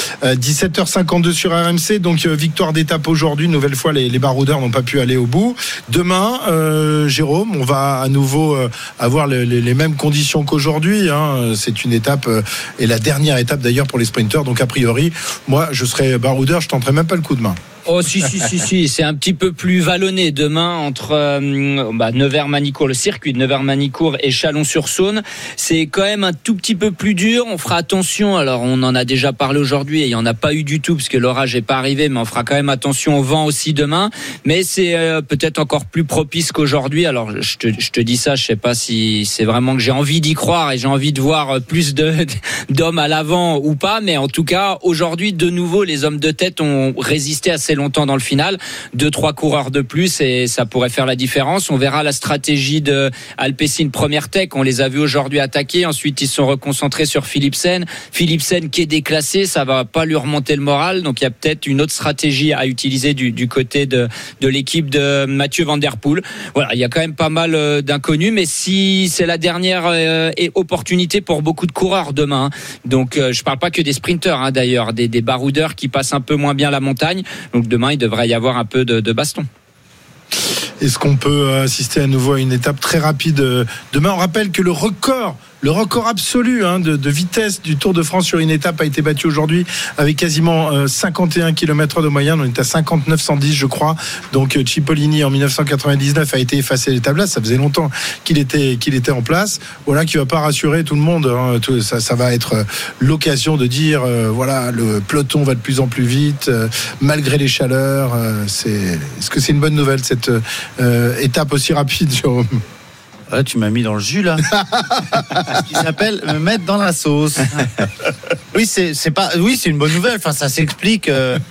17h52 sur RMC, donc victoire d'étape aujourd'hui. Une nouvelle fois, les baroudeurs n'ont pas pu aller au bout. Demain, Jérôme, on va à nouveau avoir les mêmes conditions qu'aujourd'hui. Hein. C'est une étape, et la dernière étape d'ailleurs pour les sprinteurs. Donc a priori, moi, je serais baroudeur, je tenterai même pas le coup de main. Oh si, c'est un petit peu plus vallonné demain entre Nevers-Manicourt, le circuit de Nevers-Manicourt et Chalon-sur-Saône. C'est quand même un tout petit peu plus dur. On fera attention. Alors on en a déjà parlé aujourd'hui et il n'y en a pas eu du tout parce que l'orage n'est pas arrivé, mais on fera quand même attention au vent aussi demain. Mais c'est peut-être encore plus propice qu'aujourd'hui. Alors je te dis ça, je sais pas si c'est vraiment que j'ai envie d'y croire et j'ai envie de voir plus d'hommes à l'avant ou pas, mais en tout cas aujourd'hui de nouveau les hommes de tête ont résisté assez longtemps dans le final, 2-3 coureurs de plus et ça pourrait faire la différence. On verra la stratégie de Alpecin Première Tech, on les a vus aujourd'hui attaquer, ensuite ils se sont reconcentrés sur Philipsen qui est déclassé, ça va pas lui remonter le moral, donc il y a peut-être une autre stratégie à utiliser du côté de l'équipe de Mathieu Van Der Poel. Voilà, il y a quand même pas mal d'inconnus, mais si c'est la dernière opportunité pour beaucoup de coureurs demain, donc je parle pas que des sprinteurs d'ailleurs, des baroudeurs qui passent un peu moins bien la montagne. Donc demain, il devrait y avoir un peu de baston. Est-ce qu'on peut assister à nouveau à une étape très rapide demain? On rappelle que le record absolu de vitesse du Tour de France sur une étape a été battu aujourd'hui avec quasiment 51 km/h de moyenne. On est à 59-110 je crois. Donc Cipollini en 1999 a été effacé des tablettes. Ça faisait longtemps qu'il était en place. Voilà qui va pas rassurer tout le monde. Ça va être l'occasion de dire voilà, le peloton va de plus en plus vite malgré les chaleurs. Est-ce que c'est une bonne nouvelle cette étape aussi rapide, Jérôme? Ah, tu m'as mis dans le jus là. Ce qui s'appelle me mettre dans la sauce. Oui, c'est une bonne nouvelle. Enfin, ça s'explique.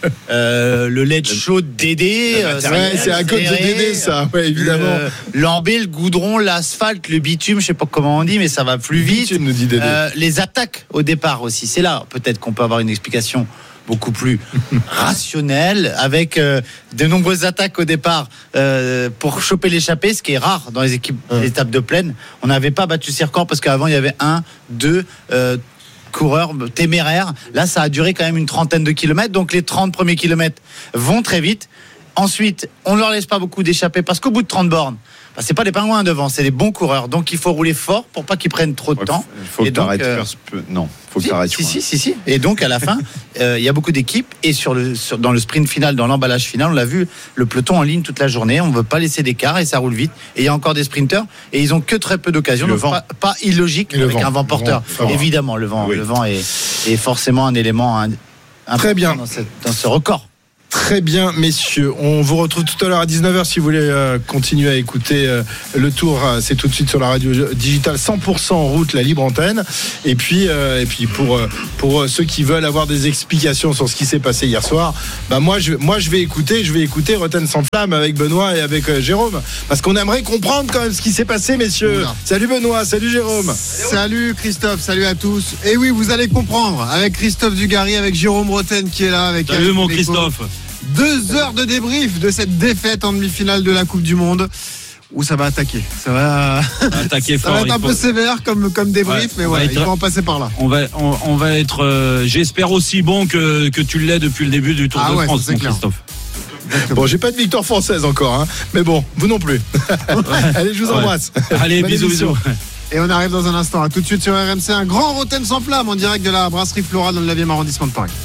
Le lait chaud de Dédé. C'est à cause de Dédé, ça. Ouais, évidemment. L'embé, le goudron, l'asphalte, le bitume, je sais pas comment on dit, mais ça va plus vite. Bitume, nous dit Dédé. Les attaques au départ aussi. C'est là peut-être qu'on peut avoir une explication beaucoup plus rationnelle, avec de nombreuses attaques au départ pour choper l'échappée, ce qui est rare dans les étapes de plaine. On n'avait pas battu ces records parce qu'avant il y avait 2 coureurs téméraires. Là, ça a duré quand même une trentaine de kilomètres, donc les 30 premiers kilomètres vont très vite. Ensuite, on ne leur laisse pas beaucoup d'échappées parce qu'au bout de 30 bornes, c'est pas les pingouins devant, c'est les bons coureurs. Donc il faut rouler fort pour pas qu'ils prennent trop de temps. Il faut que tu arrêtes. Non, faut que tu arrêtes. Si. Et donc à la fin, il y a beaucoup d'équipes et dans le sprint final, dans l'emballage final, on l'a vu, le peloton en ligne toute la journée. On ne veut pas laisser d'écart et ça roule vite. Et il y a encore des sprinteurs et ils ont que très peu d'occasions. Donc pas illogique avec un vent porteur. Évidemment, le vent est forcément un élément très bien dans ce record. Très bien, messieurs. On vous retrouve tout à l'heure à 19h si vous voulez continuer à écouter le tour. C'est tout de suite sur la radio digitale 100% en route, la libre antenne. Et puis pour ceux qui veulent avoir des explications sur ce qui s'est passé hier soir, moi je vais écouter Rotten sans flamme avec Benoît et avec Jérôme, parce qu'on aimerait comprendre quand même ce qui s'est passé, messieurs. Oula. Salut Benoît, salut Jérôme. Salut Christophe, salut à tous. Et oui, vous allez comprendre avec Christophe Dugarry, avec Jérôme Rotten qui est là, avec salut mon Christophe. 2 heures de débrief de cette défaite en demi-finale de la Coupe du Monde, où ça va attaquer. Ça va attaquer fort. Ça va être un peu sévère comme débrief, mais voilà, il faut en passer par là. On va être, j'espère, aussi bon que tu l'es depuis le début du Tour de France, mon Christophe. Bon, j'ai pas de victoire française encore, mais bon, vous non plus. Allez, je vous embrasse. Allez, bisous. Et on arrive dans un instant. À tout de suite sur RMC, un grand Rotten sans flamme en direct de la brasserie Flora dans le 9e arrondissement de Paris.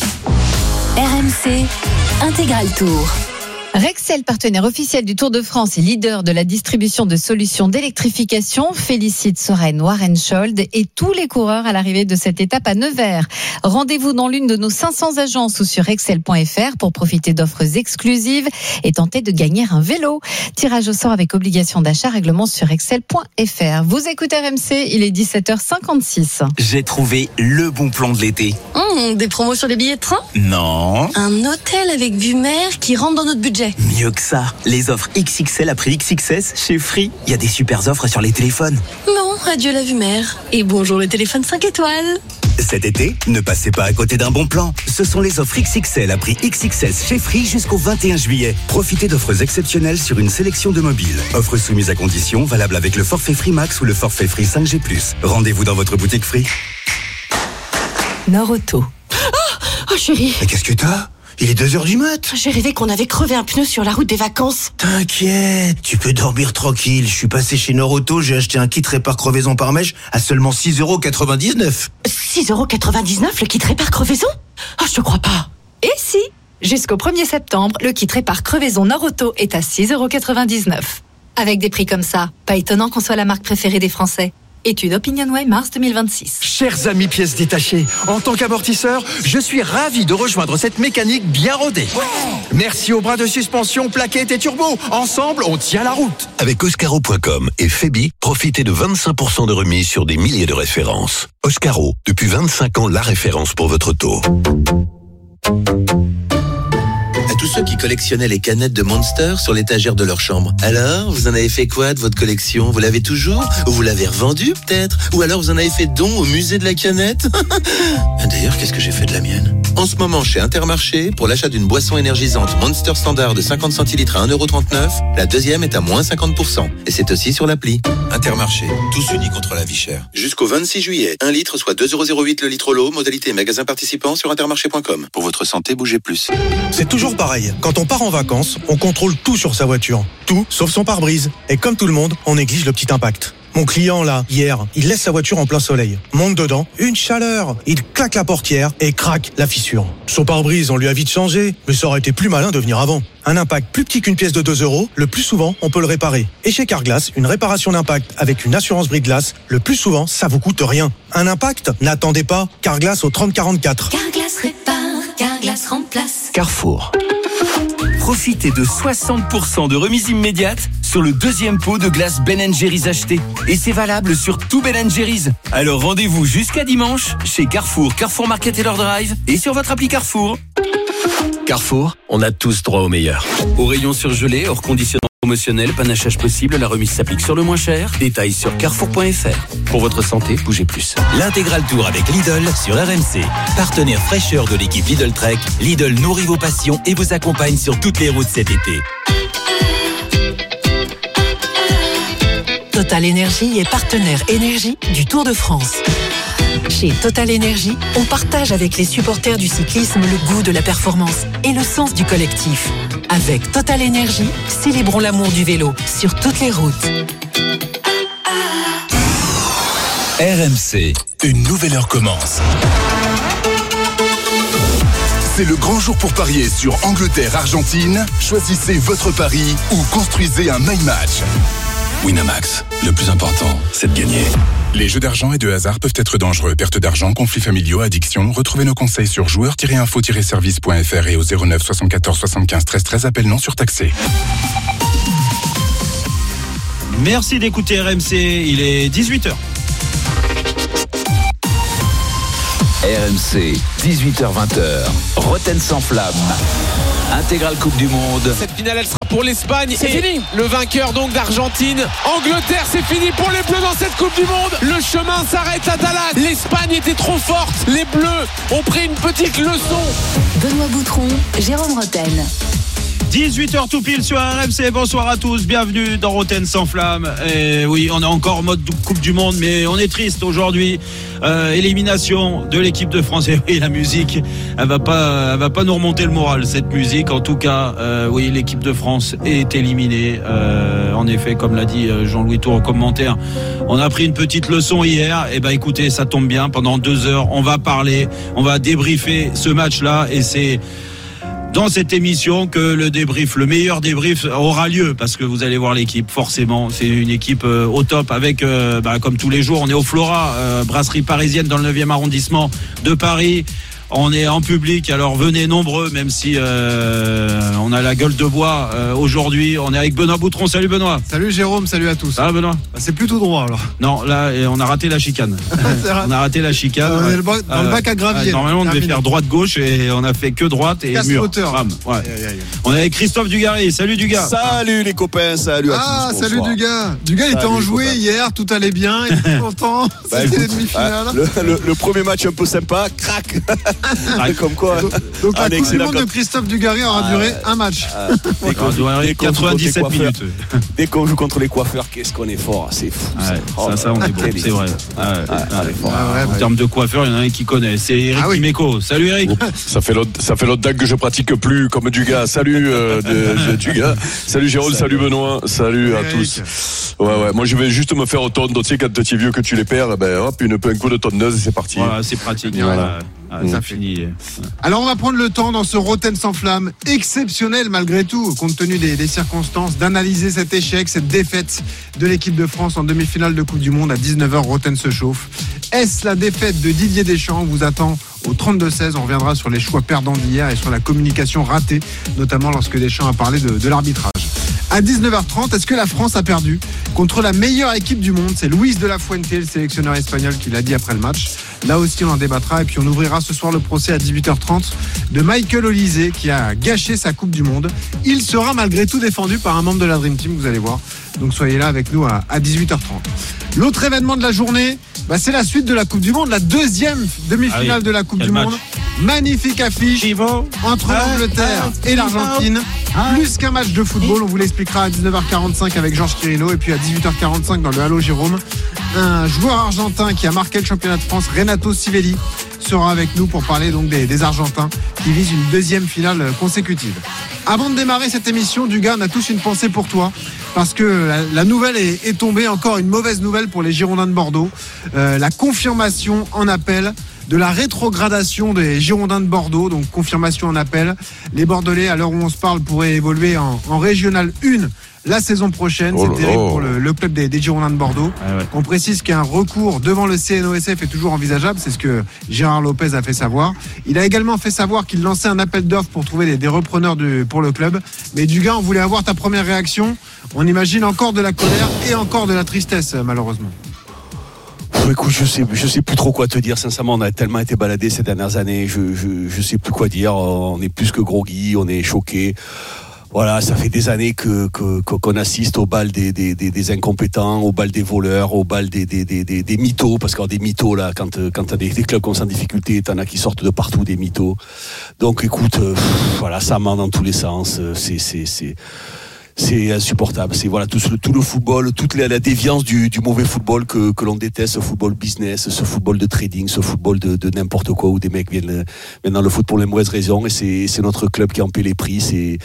RMC Intégral Tour. Rexel, partenaire officiel du Tour de France et leader de la distribution de solutions d'électrification, félicite Soren Warenschold et tous les coureurs à l'arrivée de cette étape à Nevers. Rendez-vous dans l'une de nos 500 agences ou sur rexel.fr pour profiter d'offres exclusives et tenter de gagner un vélo. Tirage au sort avec obligation d'achat, règlement sur rexel.fr. Vous écoutez RMC, il est 17h56. J'ai trouvé le bon plan de l'été. Des promos sur les billets de train ? Non. Un hôtel avec vue mer qui rentre dans notre budget. Mieux que ça, les offres XXL après XXS chez Free. Il y a des super offres sur les téléphones. Bon, adieu la vue mer. Et bonjour le téléphone 5 étoiles. Cet été, ne passez pas à côté d'un bon plan. Ce sont les offres XXL à prix XXS chez Free jusqu'au 21 juillet. Profitez d'offres exceptionnelles sur une sélection de mobiles. Offres soumises à conditions, valables avec le forfait Free Max ou le forfait Free 5G+. Rendez-vous dans votre boutique Free. Norauto. Oh chérie. Mais qu'est-ce que t'as ? Il est 2h du mat'. J'ai rêvé qu'on avait crevé un pneu sur la route des vacances. T'inquiète, tu peux dormir tranquille. Je suis passé chez Norauto, j'ai acheté un kit répare crevaison par mèche à seulement 6,99€. 6,99€ le kit répare crevaison ? Ah, je te crois pas. Et si ? Jusqu'au 1er septembre, le kit répare crevaison Norauto est à 6,99€. Avec des prix comme ça, pas étonnant qu'on soit la marque préférée des Français. Étude OpinionWay mars 2026. Chers amis pièces détachées, en tant qu'amortisseur, je suis ravi de rejoindre cette mécanique bien rodée. Merci aux bras de suspension, plaquettes et turbo. Ensemble, on tient la route. Avec Oscaro.com et Febi, profitez de 25% de remise sur des milliers de références. Oscaro, depuis 25 ans, la référence pour votre auto. À tous ceux qui collectionnaient les canettes de Monster sur l'étagère de leur chambre. Alors, vous en avez fait quoi de votre collection ? Vous l'avez toujours ? Ou vous l'avez revendue peut-être ? Ou alors vous en avez fait don au musée de la canette ? D'ailleurs, qu'est-ce que j'ai fait de la mienne ? En ce moment, chez Intermarché, pour l'achat d'une boisson énergisante Monster Standard de 50 centilitres à 1,39€, la deuxième est à moins 50%. Et c'est aussi sur l'appli. Intermarché, tous unis contre la vie chère. Jusqu'au 26 juillet, 1 litre soit 2,08€ le litre l'eau, modalité magasin participant sur intermarché.com. Pour votre santé, bougez plus. C'est toujours pareil. Quand on part en vacances, on contrôle tout sur sa voiture. Tout, sauf son pare-brise. Et comme tout le monde, on néglige le petit impact. Mon client, là, hier, il laisse sa voiture en plein soleil. Monte dedans, une chaleur. Il claque la portière et craque la fissure. Son pare-brise, on lui a vite changé, mais ça aurait été plus malin de venir avant. Un impact plus petit qu'une pièce de 2€, le plus souvent, on peut le réparer. Et chez Carglass, une réparation d'impact avec une assurance brise-glace, le plus souvent, ça vous coûte rien. Un impact ? N'attendez pas. Carglass au 3044. Carglass répare, Carglass remplace. Carrefour. Profitez de 60% de remise immédiate sur le deuxième pot de glace Ben & Jerry's acheté. Et c'est valable sur tout Ben & Jerry's. Alors rendez-vous jusqu'à dimanche chez Carrefour, Carrefour Market Taylor Drive et sur votre appli Carrefour. Carrefour, on a tous droit au meilleur. Au rayon surgelé, hors conditionnement promotionnel, panachage possible, la remise s'applique sur le moins cher. Détails sur carrefour.fr. Pour votre santé, bougez plus. L'intégral tour avec Lidl sur RMC. Partenaire fraîcheur de l'équipe Lidl Trek, Lidl nourrit vos passions et vous accompagne sur toutes les routes cet été. Total Énergie est partenaire énergie du Tour de France. Chez Total Énergie, on partage avec les supporters du cyclisme le goût de la performance et le sens du collectif. Avec Total Énergie, célébrons l'amour du vélo sur toutes les routes. RMC, une nouvelle heure commence. C'est le grand jour pour parier sur Angleterre-Argentine. Choisissez votre pari ou construisez un my match. Winamax, le plus important, c'est de gagner. Les jeux d'argent et de hasard peuvent être dangereux. Perte d'argent, conflits familiaux, addiction. Retrouvez nos conseils sur joueurs-info-service.fr et au 09 74 75 13 13. Appel non surtaxé. Merci d'écouter RMC, il est 18h. RMC, 18h-20h, Roten sans flamme. Intégrale Coupe du Monde. Cette finale, elle sera pour l'Espagne. C'est fini. Le vainqueur donc d'Argentine. Angleterre, c'est fini pour les Bleus dans cette Coupe du Monde. Le chemin s'arrête à Dallas. L'Espagne était trop forte. Les Bleus ont pris une petite leçon. Benoît Boutron, Jérôme Roten. 18h tout pile sur RMC, bonsoir à tous, bienvenue dans Roten sans flamme. Et oui, on est encore en mode Coupe du Monde, mais on est triste aujourd'hui. Élimination de l'équipe de France. Et oui, la musique, elle va pas nous remonter le moral, cette musique. En tout cas, oui, l'équipe de France est éliminée. En effet, comme l'a dit Jean-Louis Tour au commentaire, on a pris une petite leçon hier. Et ben écoutez, ça tombe bien, pendant 2 heures, on va parler, on va débriefer ce match-là, et c'est dans cette émission que le meilleur débrief aura lieu, parce que vous allez voir l'équipe, forcément, c'est une équipe au top avec, comme tous les jours, on est au Flora, brasserie parisienne dans le 9e arrondissement de Paris. On est en public, alors venez nombreux, même si on a la gueule de bois aujourd'hui. On est avec Benoît Boutron. Salut Benoît. Salut Jérôme, salut à tous. Ça va Benoît? C'est plutôt droit alors. Non, là on a raté la chicane. On a raté la chicane. On est dans le bac à gravier. Normalement on devait faire droite-gauche et on a fait que droite et mur. Ouais. On est avec Christophe Dugarry. Salut Dugas. Salut les copains, salut à tous. Salut Dugas. Dugas était enjoué hier, tout allait bien, il était content. C'était les demi-finales. Le premier match un peu sympa, crac. Comme quoi. Donc la Coupe du Monde de Christophe Dugarry aura duré un match. 97 minutes. Dès qu'on joue contre les coiffeurs, qu'est-ce qu'on est fort, c'est fou. Ça on est bon, c'est vrai. En termes de coiffeur, il y en a un qui connaît, c'est Eric Dimeco. Salut Eric. Ça fait l'autre date que je pratique plus comme Dugas. Salut Dugas. Salut Jérôme, salut Benoît, salut à tous. Ouais, moi je vais juste me faire automne, tu sais, quand tu es vieux que tu les perds, hop, un coup de tonneuse et c'est parti. Voilà, c'est pratique. Voilà. Ça finit. Alors on va prendre le temps dans ce Roten sans flamme exceptionnel malgré tout, compte tenu des circonstances, d'analyser cet échec, cette défaite de l'équipe de France en demi-finale de Coupe du Monde. À 19h, Roten se chauffe. Est-ce la défaite de Didier Deschamps? On vous attend au 32-16. On reviendra sur les choix perdants d'hier et sur la communication ratée, notamment lorsque Deschamps a parlé de l'arbitrage. À 19h30, est-ce que la France a perdu contre la meilleure équipe du monde? C'est Luis de la Fuente, le sélectionneur espagnol, qui l'a dit après le match. Là aussi, on en débattra. Et puis, on ouvrira ce soir le procès à 18h30 de Michael Olise, qui a gâché sa Coupe du Monde. Il sera malgré tout défendu par un membre de la Dream Team, vous allez voir. Donc, soyez là avec nous à 18h30. L'autre événement de la journée, c'est la suite de la Coupe du Monde, la deuxième demi-finale de la Coupe du Monde. Magnifique affiche entre l'Angleterre et l'Argentine. Plus qu'un match de football, on vous l'expliquera à 19h45 avec Georges Quirino. Et puis à 18h45 dans le Halo Jérôme, un joueur argentin qui a marqué le championnat de France, Renato Sivelli, sera avec nous pour parler donc des Argentins qui visent une deuxième finale consécutive. Avant de démarrer cette émission, Dugas, on a tous une pensée pour toi, parce que la nouvelle est tombée, encore une mauvaise nouvelle pour les Girondins de Bordeaux. La confirmation en appel de la rétrogradation des Girondins de Bordeaux. Donc confirmation en appel. Les Bordelais, à l'heure où on se parle, pourraient évoluer en Régional 1 la saison prochaine. C'est terrible pour le club des Girondins de Bordeaux. On précise qu'un recours devant le CNOSF est toujours envisageable. C'est ce que Gérard Lopez a fait savoir. Il a également fait savoir qu'il lançait un appel d'offres pour trouver des repreneurs pour le club. Mais Dugas, on voulait avoir ta première réaction. On imagine encore de la colère et encore de la tristesse, malheureusement. Écoute, je sais plus trop quoi te dire. Sincèrement, on a tellement été baladés ces dernières années. Je sais plus quoi dire. On est plus que groggy, on est choqués. Voilà, ça fait des années qu'on assiste au bal des incompétents, au bal des voleurs, au bal des mythos, parce qu'il y a des mythos là, quand t'as des clubs comme ça en difficulté, t'en as qui sortent de partout, des mythos. Donc écoute, voilà, ça ment dans tous les sens, c'est insupportable. C'est voilà tout le football, toute la déviance du mauvais football que l'on déteste, ce football business, ce football de trading, ce football de n'importe quoi où des mecs viennent dans le foot pour les mauvaises raisons. Et c'est notre club qui en paie les prix, c'est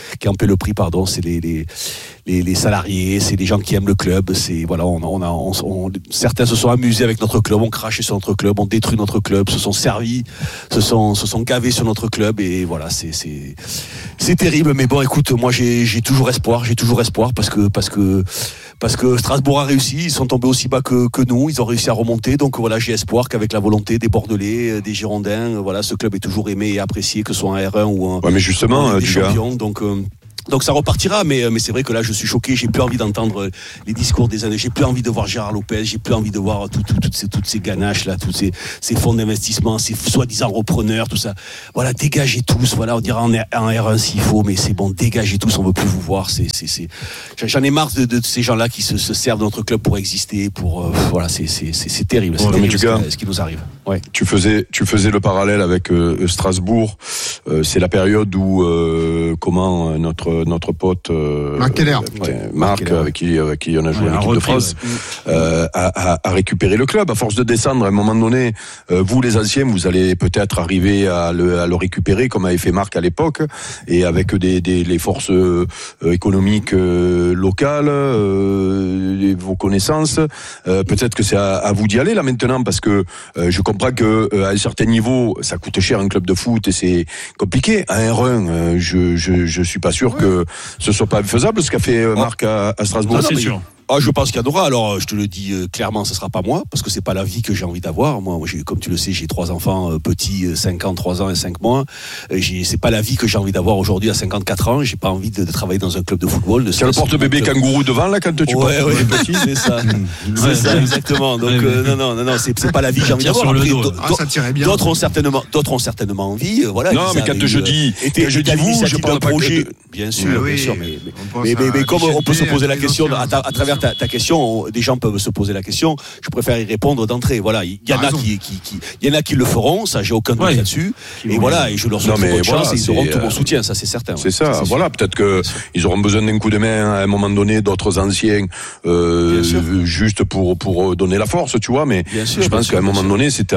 les salariés, c'est les gens qui aiment le club. C'est voilà, certains se sont amusés avec notre club, ont craché sur notre club, ont détruit notre club, se sont servis, se sont gavés sur notre club. Et voilà, c'est terrible. Mais bon, écoute, moi j'ai toujours espoir parce que Strasbourg a réussi, ils sont tombés aussi bas que nous, ils ont réussi à remonter. Donc voilà, j'ai espoir qu'avec la volonté des Bordelais, des Girondins, voilà, ce club est toujours aimé et apprécié, que ce soit en R1 ou en mais justement, des champions. Donc ça repartira, mais c'est vrai que là je suis choqué, j'ai plus envie d'entendre les discours des années, j'ai plus envie de voir Gérard Lopez, j'ai plus envie de voir toutes ces ganaches là, tous ces fonds d'investissement, ces soi-disant repreneurs, tout ça. Voilà, dégagez tous, voilà, on dira en R1 s'il faut, mais c'est bon, dégagez tous, on veut plus vous voir. J'en ai marre de ces gens-là qui se servent de notre club pour exister, voilà, c'est terrible, c'est terrible ce qui nous arrive. Ouais. Tu faisais le parallèle avec Strasbourg, c'est la période où notre pote Marc avec qui on a joué en équipe de France a récupéré le club à force de descendre. À un moment donné, vous les anciens, vous allez peut-être arriver à le récupérer comme avait fait Marc à l'époque, et avec les forces économiques locales, vos connaissances, peut-être que c'est à vous d'y aller là maintenant, parce que je comprends que à un certain niveau ça coûte cher un club de foot et c'est compliqué. À R1, je suis pas sûr que ce soit pas faisable ce qu'a fait Marc à Strasbourg. C'est sûr. Je pense qu'il y en aura. Alors, je te le dis clairement, ce sera pas moi, parce que c'est pas la vie que j'ai envie d'avoir. Moi, comme tu le sais, j'ai 3 enfants petits, 5 ans, 3 ans et 5 mois. C'est pas la vie que j'ai envie d'avoir aujourd'hui à 54 ans. J'ai pas envie de travailler dans un club de football. Tu as le porte-bébé kangourou devant là quand tu portes les petits, c'est ça. C'est ça, exactement. Donc, non, c'est pas la vie que j'ai envie d'avoir. Ça tirait bien. D'autres ont certainement envie. Voilà. Non, mais quand je dis vous, je parle pas projet. Bien sûr, mais comme on peut se poser la question à travers ta question, des gens peuvent se poser la question. Je préfère y répondre d'entrée. Voilà, il y en a qui le feront, ça j'ai aucun doute là-dessus. Et voilà, et je leur souhaite bonne chance. Et ils auront tout mon soutien, ça c'est certain. C'est ça. Voilà, peut-être que ils auront besoin d'un coup de main à un moment donné, d'autres anciens, juste pour donner la force, tu vois. Mais je pense qu'à un moment donné, c'est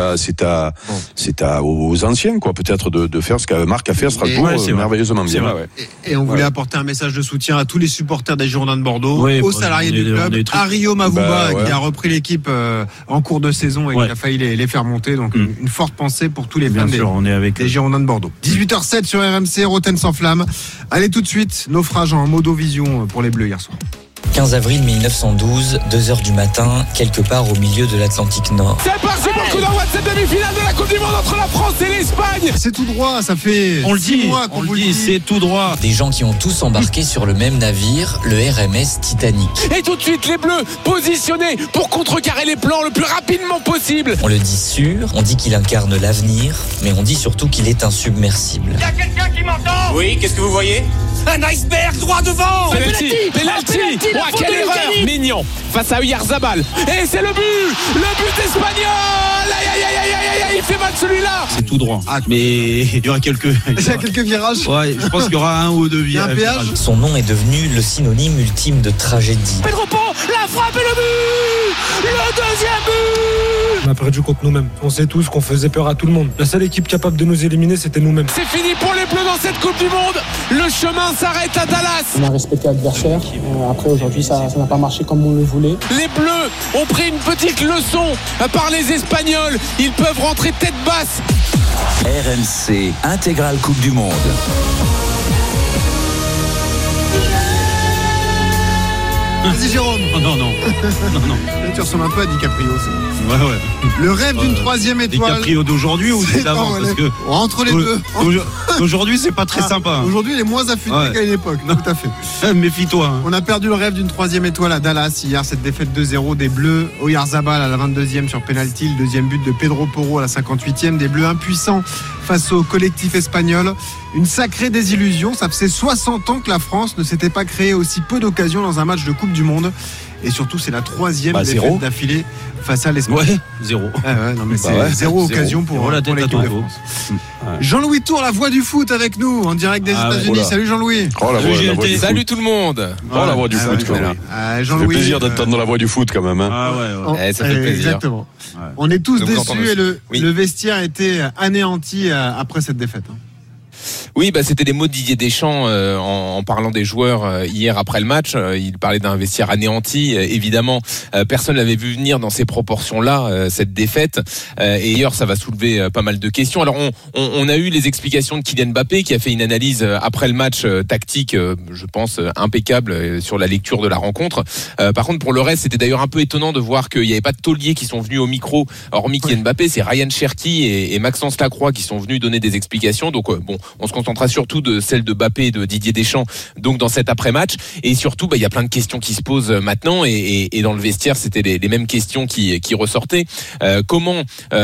aux anciens, quoi, peut-être de faire ce que Marc a fait à Strasbourg, merveilleusement bien. Et on voulait apporter un message de soutien à tous les supporters des Girondins de Bordeaux, aux salariés du club, à Rio Mavouba qui a repris l'équipe en cours de saison et qui a failli les faire monter. Donc une forte pensée pour tous les fans des Girondins de Bordeaux. 18h07 sur RMC, Roten sans flamme. Allez tout de suite, naufrage en modovision pour les Bleus hier soir. 15 avril 1912, 2h du matin, quelque part au milieu de l'Atlantique Nord. C'est parti pour le coup d'envoi de cette demi-finale de la Coupe du Monde entre la France et l'Espagne. C'est tout droit, ça fait 6 mois qu'on vous le dit, c'est tout droit. Des gens qui ont tous embarqué sur le même navire, le RMS Titanic. Et tout de suite, les Bleus positionnés pour contrecarrer les plans le plus rapidement possible. On le dit sûr, on dit qu'il incarne l'avenir, mais on dit surtout qu'il est insubmersible. Il y a quelqu'un qui m'entend? Oui, qu'est-ce que vous voyez? Un iceberg droit devant. Penalty. Quelle erreur, Mignon face à Oyarzabal. Et c'est le but espagnol. Aïe, il fait mal celui-là. C'est tout droit. Mais il y aura quelques virages. Ouais, je pense qu'il y aura 1 ou 2 virages. Son nom est devenu le synonyme ultime de tragédie. Pedro Pau, la frappe et le but. Le deuxième but. On a perdu contre nous-mêmes. On sait tous qu'on faisait peur à tout le monde. La seule équipe capable de nous éliminer, c'était nous-mêmes. C'est fini pour les Bleus dans cette Coupe du Monde. Le chemin s'arrête à Dallas. On a respecté l'adversaire. Après, aujourd'hui, ça n'a pas marché comme on le voulait. Les Bleus ont pris une petite leçon par les Espagnols. Ils peuvent rentrer tête basse. RMC Intégrale Coupe du Monde. Vas-y Jérôme. Oh, non. Là, tu ressembles un peu à DiCaprio. Ça. Ouais. Le rêve d'une troisième étoile. DiCaprio d'aujourd'hui ou d'avant parce que entre les deux. Aujourd'hui, c'est pas très sympa. Aujourd'hui, il est moins affûté qu'à une époque. Non. Tout à fait. Méfie-toi. On a perdu le rêve d'une troisième étoile à Dallas hier. Cette défaite 2-0 des Bleus. Oyarzabal à la 22e sur penalty. Le deuxième but de Pedro Porro à la 58e. Des Bleus impuissants face au collectif espagnol. Une sacrée désillusion. Ça faisait 60 ans que la France ne s'était pas créé aussi peu d'occasions dans un match de Coupe du Monde. Et surtout, c'est la troisième défaite d'affilée face à l'Espagne. Ouais, 0. Zéro occasion pour l'équipe de France. Jean-Louis Tour, la voix du foot avec nous, en direct des États-Unis. Salut Jean-Louis. Salut tout le monde. La voix du foot, quand même. Ça fait plaisir d'entendre la voix du foot, quand même. Ça fait plaisir. Exactement. On est tous déçus et le vestiaire était anéanti après cette défaite. Oui, c'était les mots de Didier Deschamps en parlant des joueurs hier après le match. Il parlait d'un vestiaire anéanti. Évidemment, personne l'avait vu venir dans ces proportions-là, cette défaite. Et hier, ça va soulever pas mal de questions. Alors, on a eu les explications de Kylian Mbappé qui a fait une analyse après le match tactique, je pense, impeccable sur la lecture de la rencontre. Par contre, pour le reste, c'était d'ailleurs un peu étonnant de voir qu'il n'y avait pas de tauliers qui sont venus au micro, hormis Kylian Mbappé. C'est Ryan Cherki et Maxence Lacroix qui sont venus donner des explications. Donc, on se concentrera surtout de celle de Mbappé et de Didier Deschamps donc dans cet après-match, et surtout il y a plein de questions qui se posent maintenant, et dans le vestiaire c'était les mêmes questions qui ressortaient. Comment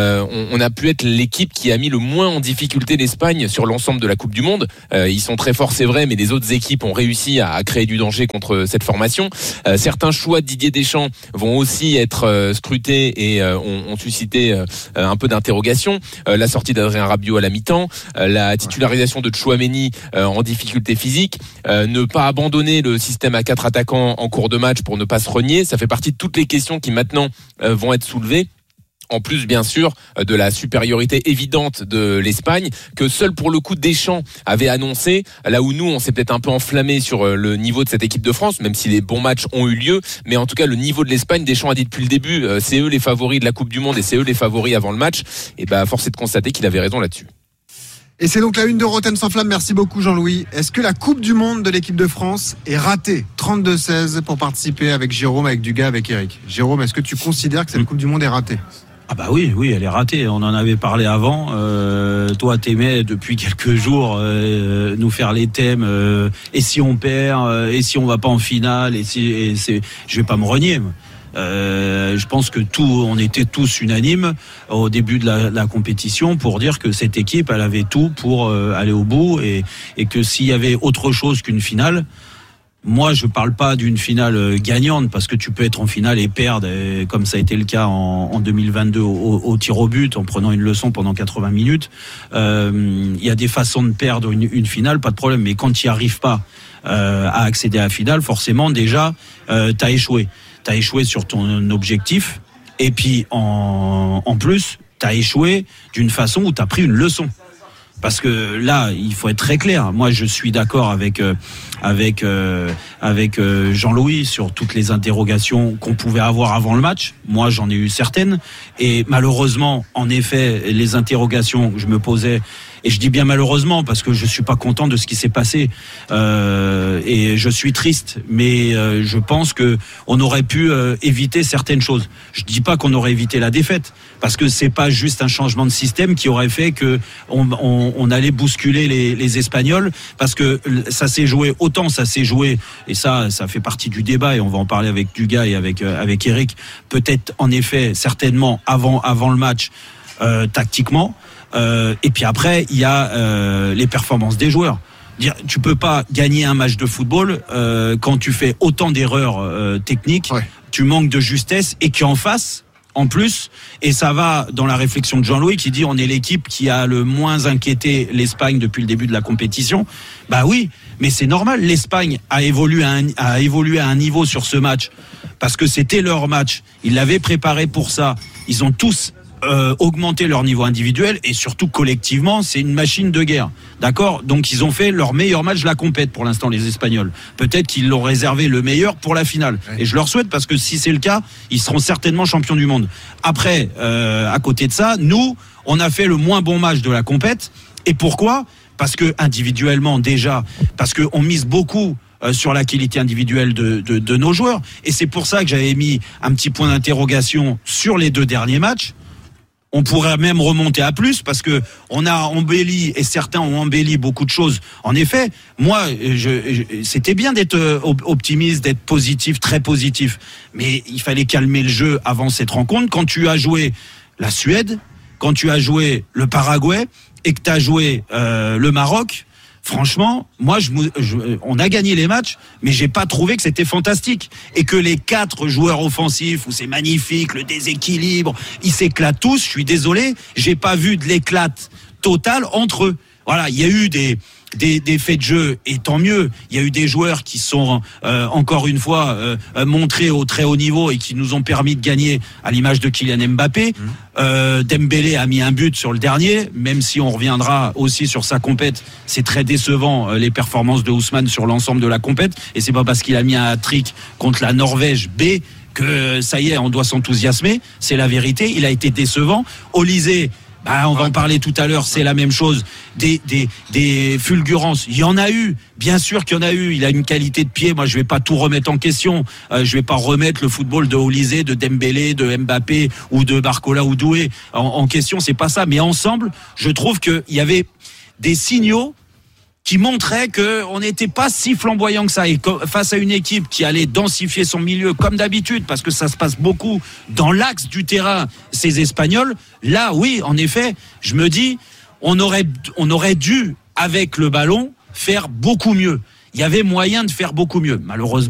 on a pu être l'équipe qui a mis le moins en difficulté l'Espagne sur l'ensemble de la Coupe du Monde. Ils sont très forts, c'est vrai, mais les autres équipes ont réussi à créer du danger contre cette formation. Certains choix de Didier Deschamps vont aussi être scrutés et ont suscité un peu d'interrogation. La sortie d'Adrien Rabiot à la mi-temps, la titularisation de Tchouaméni en difficulté physique, ne pas abandonner le système à 4 attaquants en cours de match pour ne pas se renier, ça fait partie de toutes les questions qui maintenant vont être soulevées. En plus, bien sûr, de la supériorité évidente de l'Espagne, que seul pour le coup Deschamps avait annoncé, là où nous, on s'est peut-être un peu enflammé sur le niveau de cette équipe de France, même si les bons matchs ont eu lieu, mais en tout cas, le niveau de l'Espagne, Deschamps a dit depuis le début, c'est eux les favoris de la Coupe du Monde et c'est eux les favoris avant le match, et force est de constater qu'il avait raison là-dessus. Et c'est donc la une de Rotten sans flamme. Merci beaucoup Jean-Louis. Est-ce que la Coupe du Monde de l'équipe de France est ratée? 32-16 pour participer avec Jérôme, avec Dugas, avec Eric. Jérôme, est-ce que tu considères que cette Coupe du Monde est ratée? Oui, elle est ratée. On en avait parlé avant. Toi, t'aimais depuis quelques jours nous faire les thèmes. Et si on perd? Et si on va pas en finale? Je vais pas me renier. Je pense que on était tous unanimes au début de la compétition pour dire que cette équipe, elle avait tout pour aller au bout, et que s'il y avait autre chose qu'une finale, moi je parle pas d'une finale gagnante, parce que tu peux être en finale et perdre, comme ça a été le cas en 2022 au tir au but, en prenant une leçon pendant 80 minutes. Il y a des façons de perdre une finale, pas de problème, mais quand tu n'y arrives pas à accéder à la finale, forcément déjà t'as échoué. T'as échoué sur ton objectif, et puis en plus t'as échoué d'une façon où t'as pris une leçon. Parce que là, il faut être très clair. Moi, je suis d'accord avec Jean-Louis sur toutes les interrogations qu'on pouvait avoir avant le match. Moi, j'en ai eu certaines, et malheureusement, en effet, les interrogations que je me posais. Et je dis bien malheureusement parce que je suis pas content de ce qui s'est passé, et je suis triste, mais je pense que on aurait pu éviter certaines choses. Je dis pas qu'on aurait évité la défaite, parce que c'est pas juste un changement de système qui aurait fait que on allait bousculer les Espagnols, parce que ça s'est joué, et ça fait partie du débat, et on va en parler avec Dugas et avec Eric, peut-être en effet certainement avant le match, tactiquement. Et puis après, il y a les performances des joueurs. Tu peux pas gagner un match de football quand tu fais autant d'erreurs techniques, tu manques de justesse, et qu'en face, en plus, et ça va dans la réflexion de Jean-Louis qui dit on est l'équipe qui a le moins inquiété l'Espagne depuis le début de la compétition. Bah oui, mais c'est normal, l'Espagne a évolué à un niveau sur ce match parce que c'était leur match. Ils l'avaient préparé pour ça. Ils ont tous augmenté leur niveau individuel et surtout collectivement, c'est une machine de guerre. D'accord ? Donc ils ont fait leur meilleur match de la compète pour l'instant, les Espagnols. Peut-être qu'ils l'ont réservé le meilleur pour la finale. Et je leur souhaite, parce que si c'est le cas, ils seront certainement champions du monde. Après, à côté de ça, nous, on a fait le moins bon match de la compète. Et pourquoi ? Parce que individuellement déjà, parce qu'on mise beaucoup sur la qualité individuelle de nos joueurs. Et c'est pour ça que j'avais mis un petit point d'interrogation sur les 2 derniers matchs. On pourrait même remonter à plus, parce que on a embelli, et certains ont embelli beaucoup de choses. En effet, moi, c'était bien d'être optimiste, d'être positif, très positif. Mais il fallait calmer le jeu avant cette rencontre. Quand tu as joué la Suède, quand tu as joué le Paraguay, et que tu as joué le Maroc, franchement, moi, on a gagné les matchs, mais j'ai pas trouvé que c'était fantastique. Et que les 4 joueurs offensifs, où c'est magnifique, le déséquilibre, ils s'éclatent tous. Je suis désolé, j'ai pas vu de l'éclate totale entre eux. Voilà, il y a eu des faits de jeu, et tant mieux. Il y a eu des joueurs qui sont encore une fois montrés au très haut niveau et qui nous ont permis de gagner, à l'image de Kylian Mbappé. Dembélé a mis un but sur le dernier, même si on reviendra aussi sur sa compète. C'est très décevant les performances de Ousmane sur l'ensemble de la compète, et c'est pas parce qu'il a mis un hat-trick contre la Norvège B que ça y est, on doit s'enthousiasmer. C'est la vérité, il a été décevant. Olysée, on va en parler tout à l'heure, c'est la même chose. Des fulgurances, il y en a eu, bien sûr qu'il y en a eu. Il a une qualité de pied, moi je vais pas tout remettre en question. Je vais pas remettre le football de Olysée, de Dembélé, de Mbappé ou de Barcola ou Doué en question, c'est pas ça. Mais ensemble, je trouve qu'il y avait des signaux qui montrait qu'on n'était pas si flamboyant que ça. Et face à une équipe qui allait densifier son milieu, comme d'habitude, parce que ça se passe beaucoup dans l'axe du terrain, ces Espagnols, là, oui, en effet, je me dis, on aurait dû, avec le ballon, faire beaucoup mieux. Il y avait moyen de faire beaucoup mieux. Malheureusement,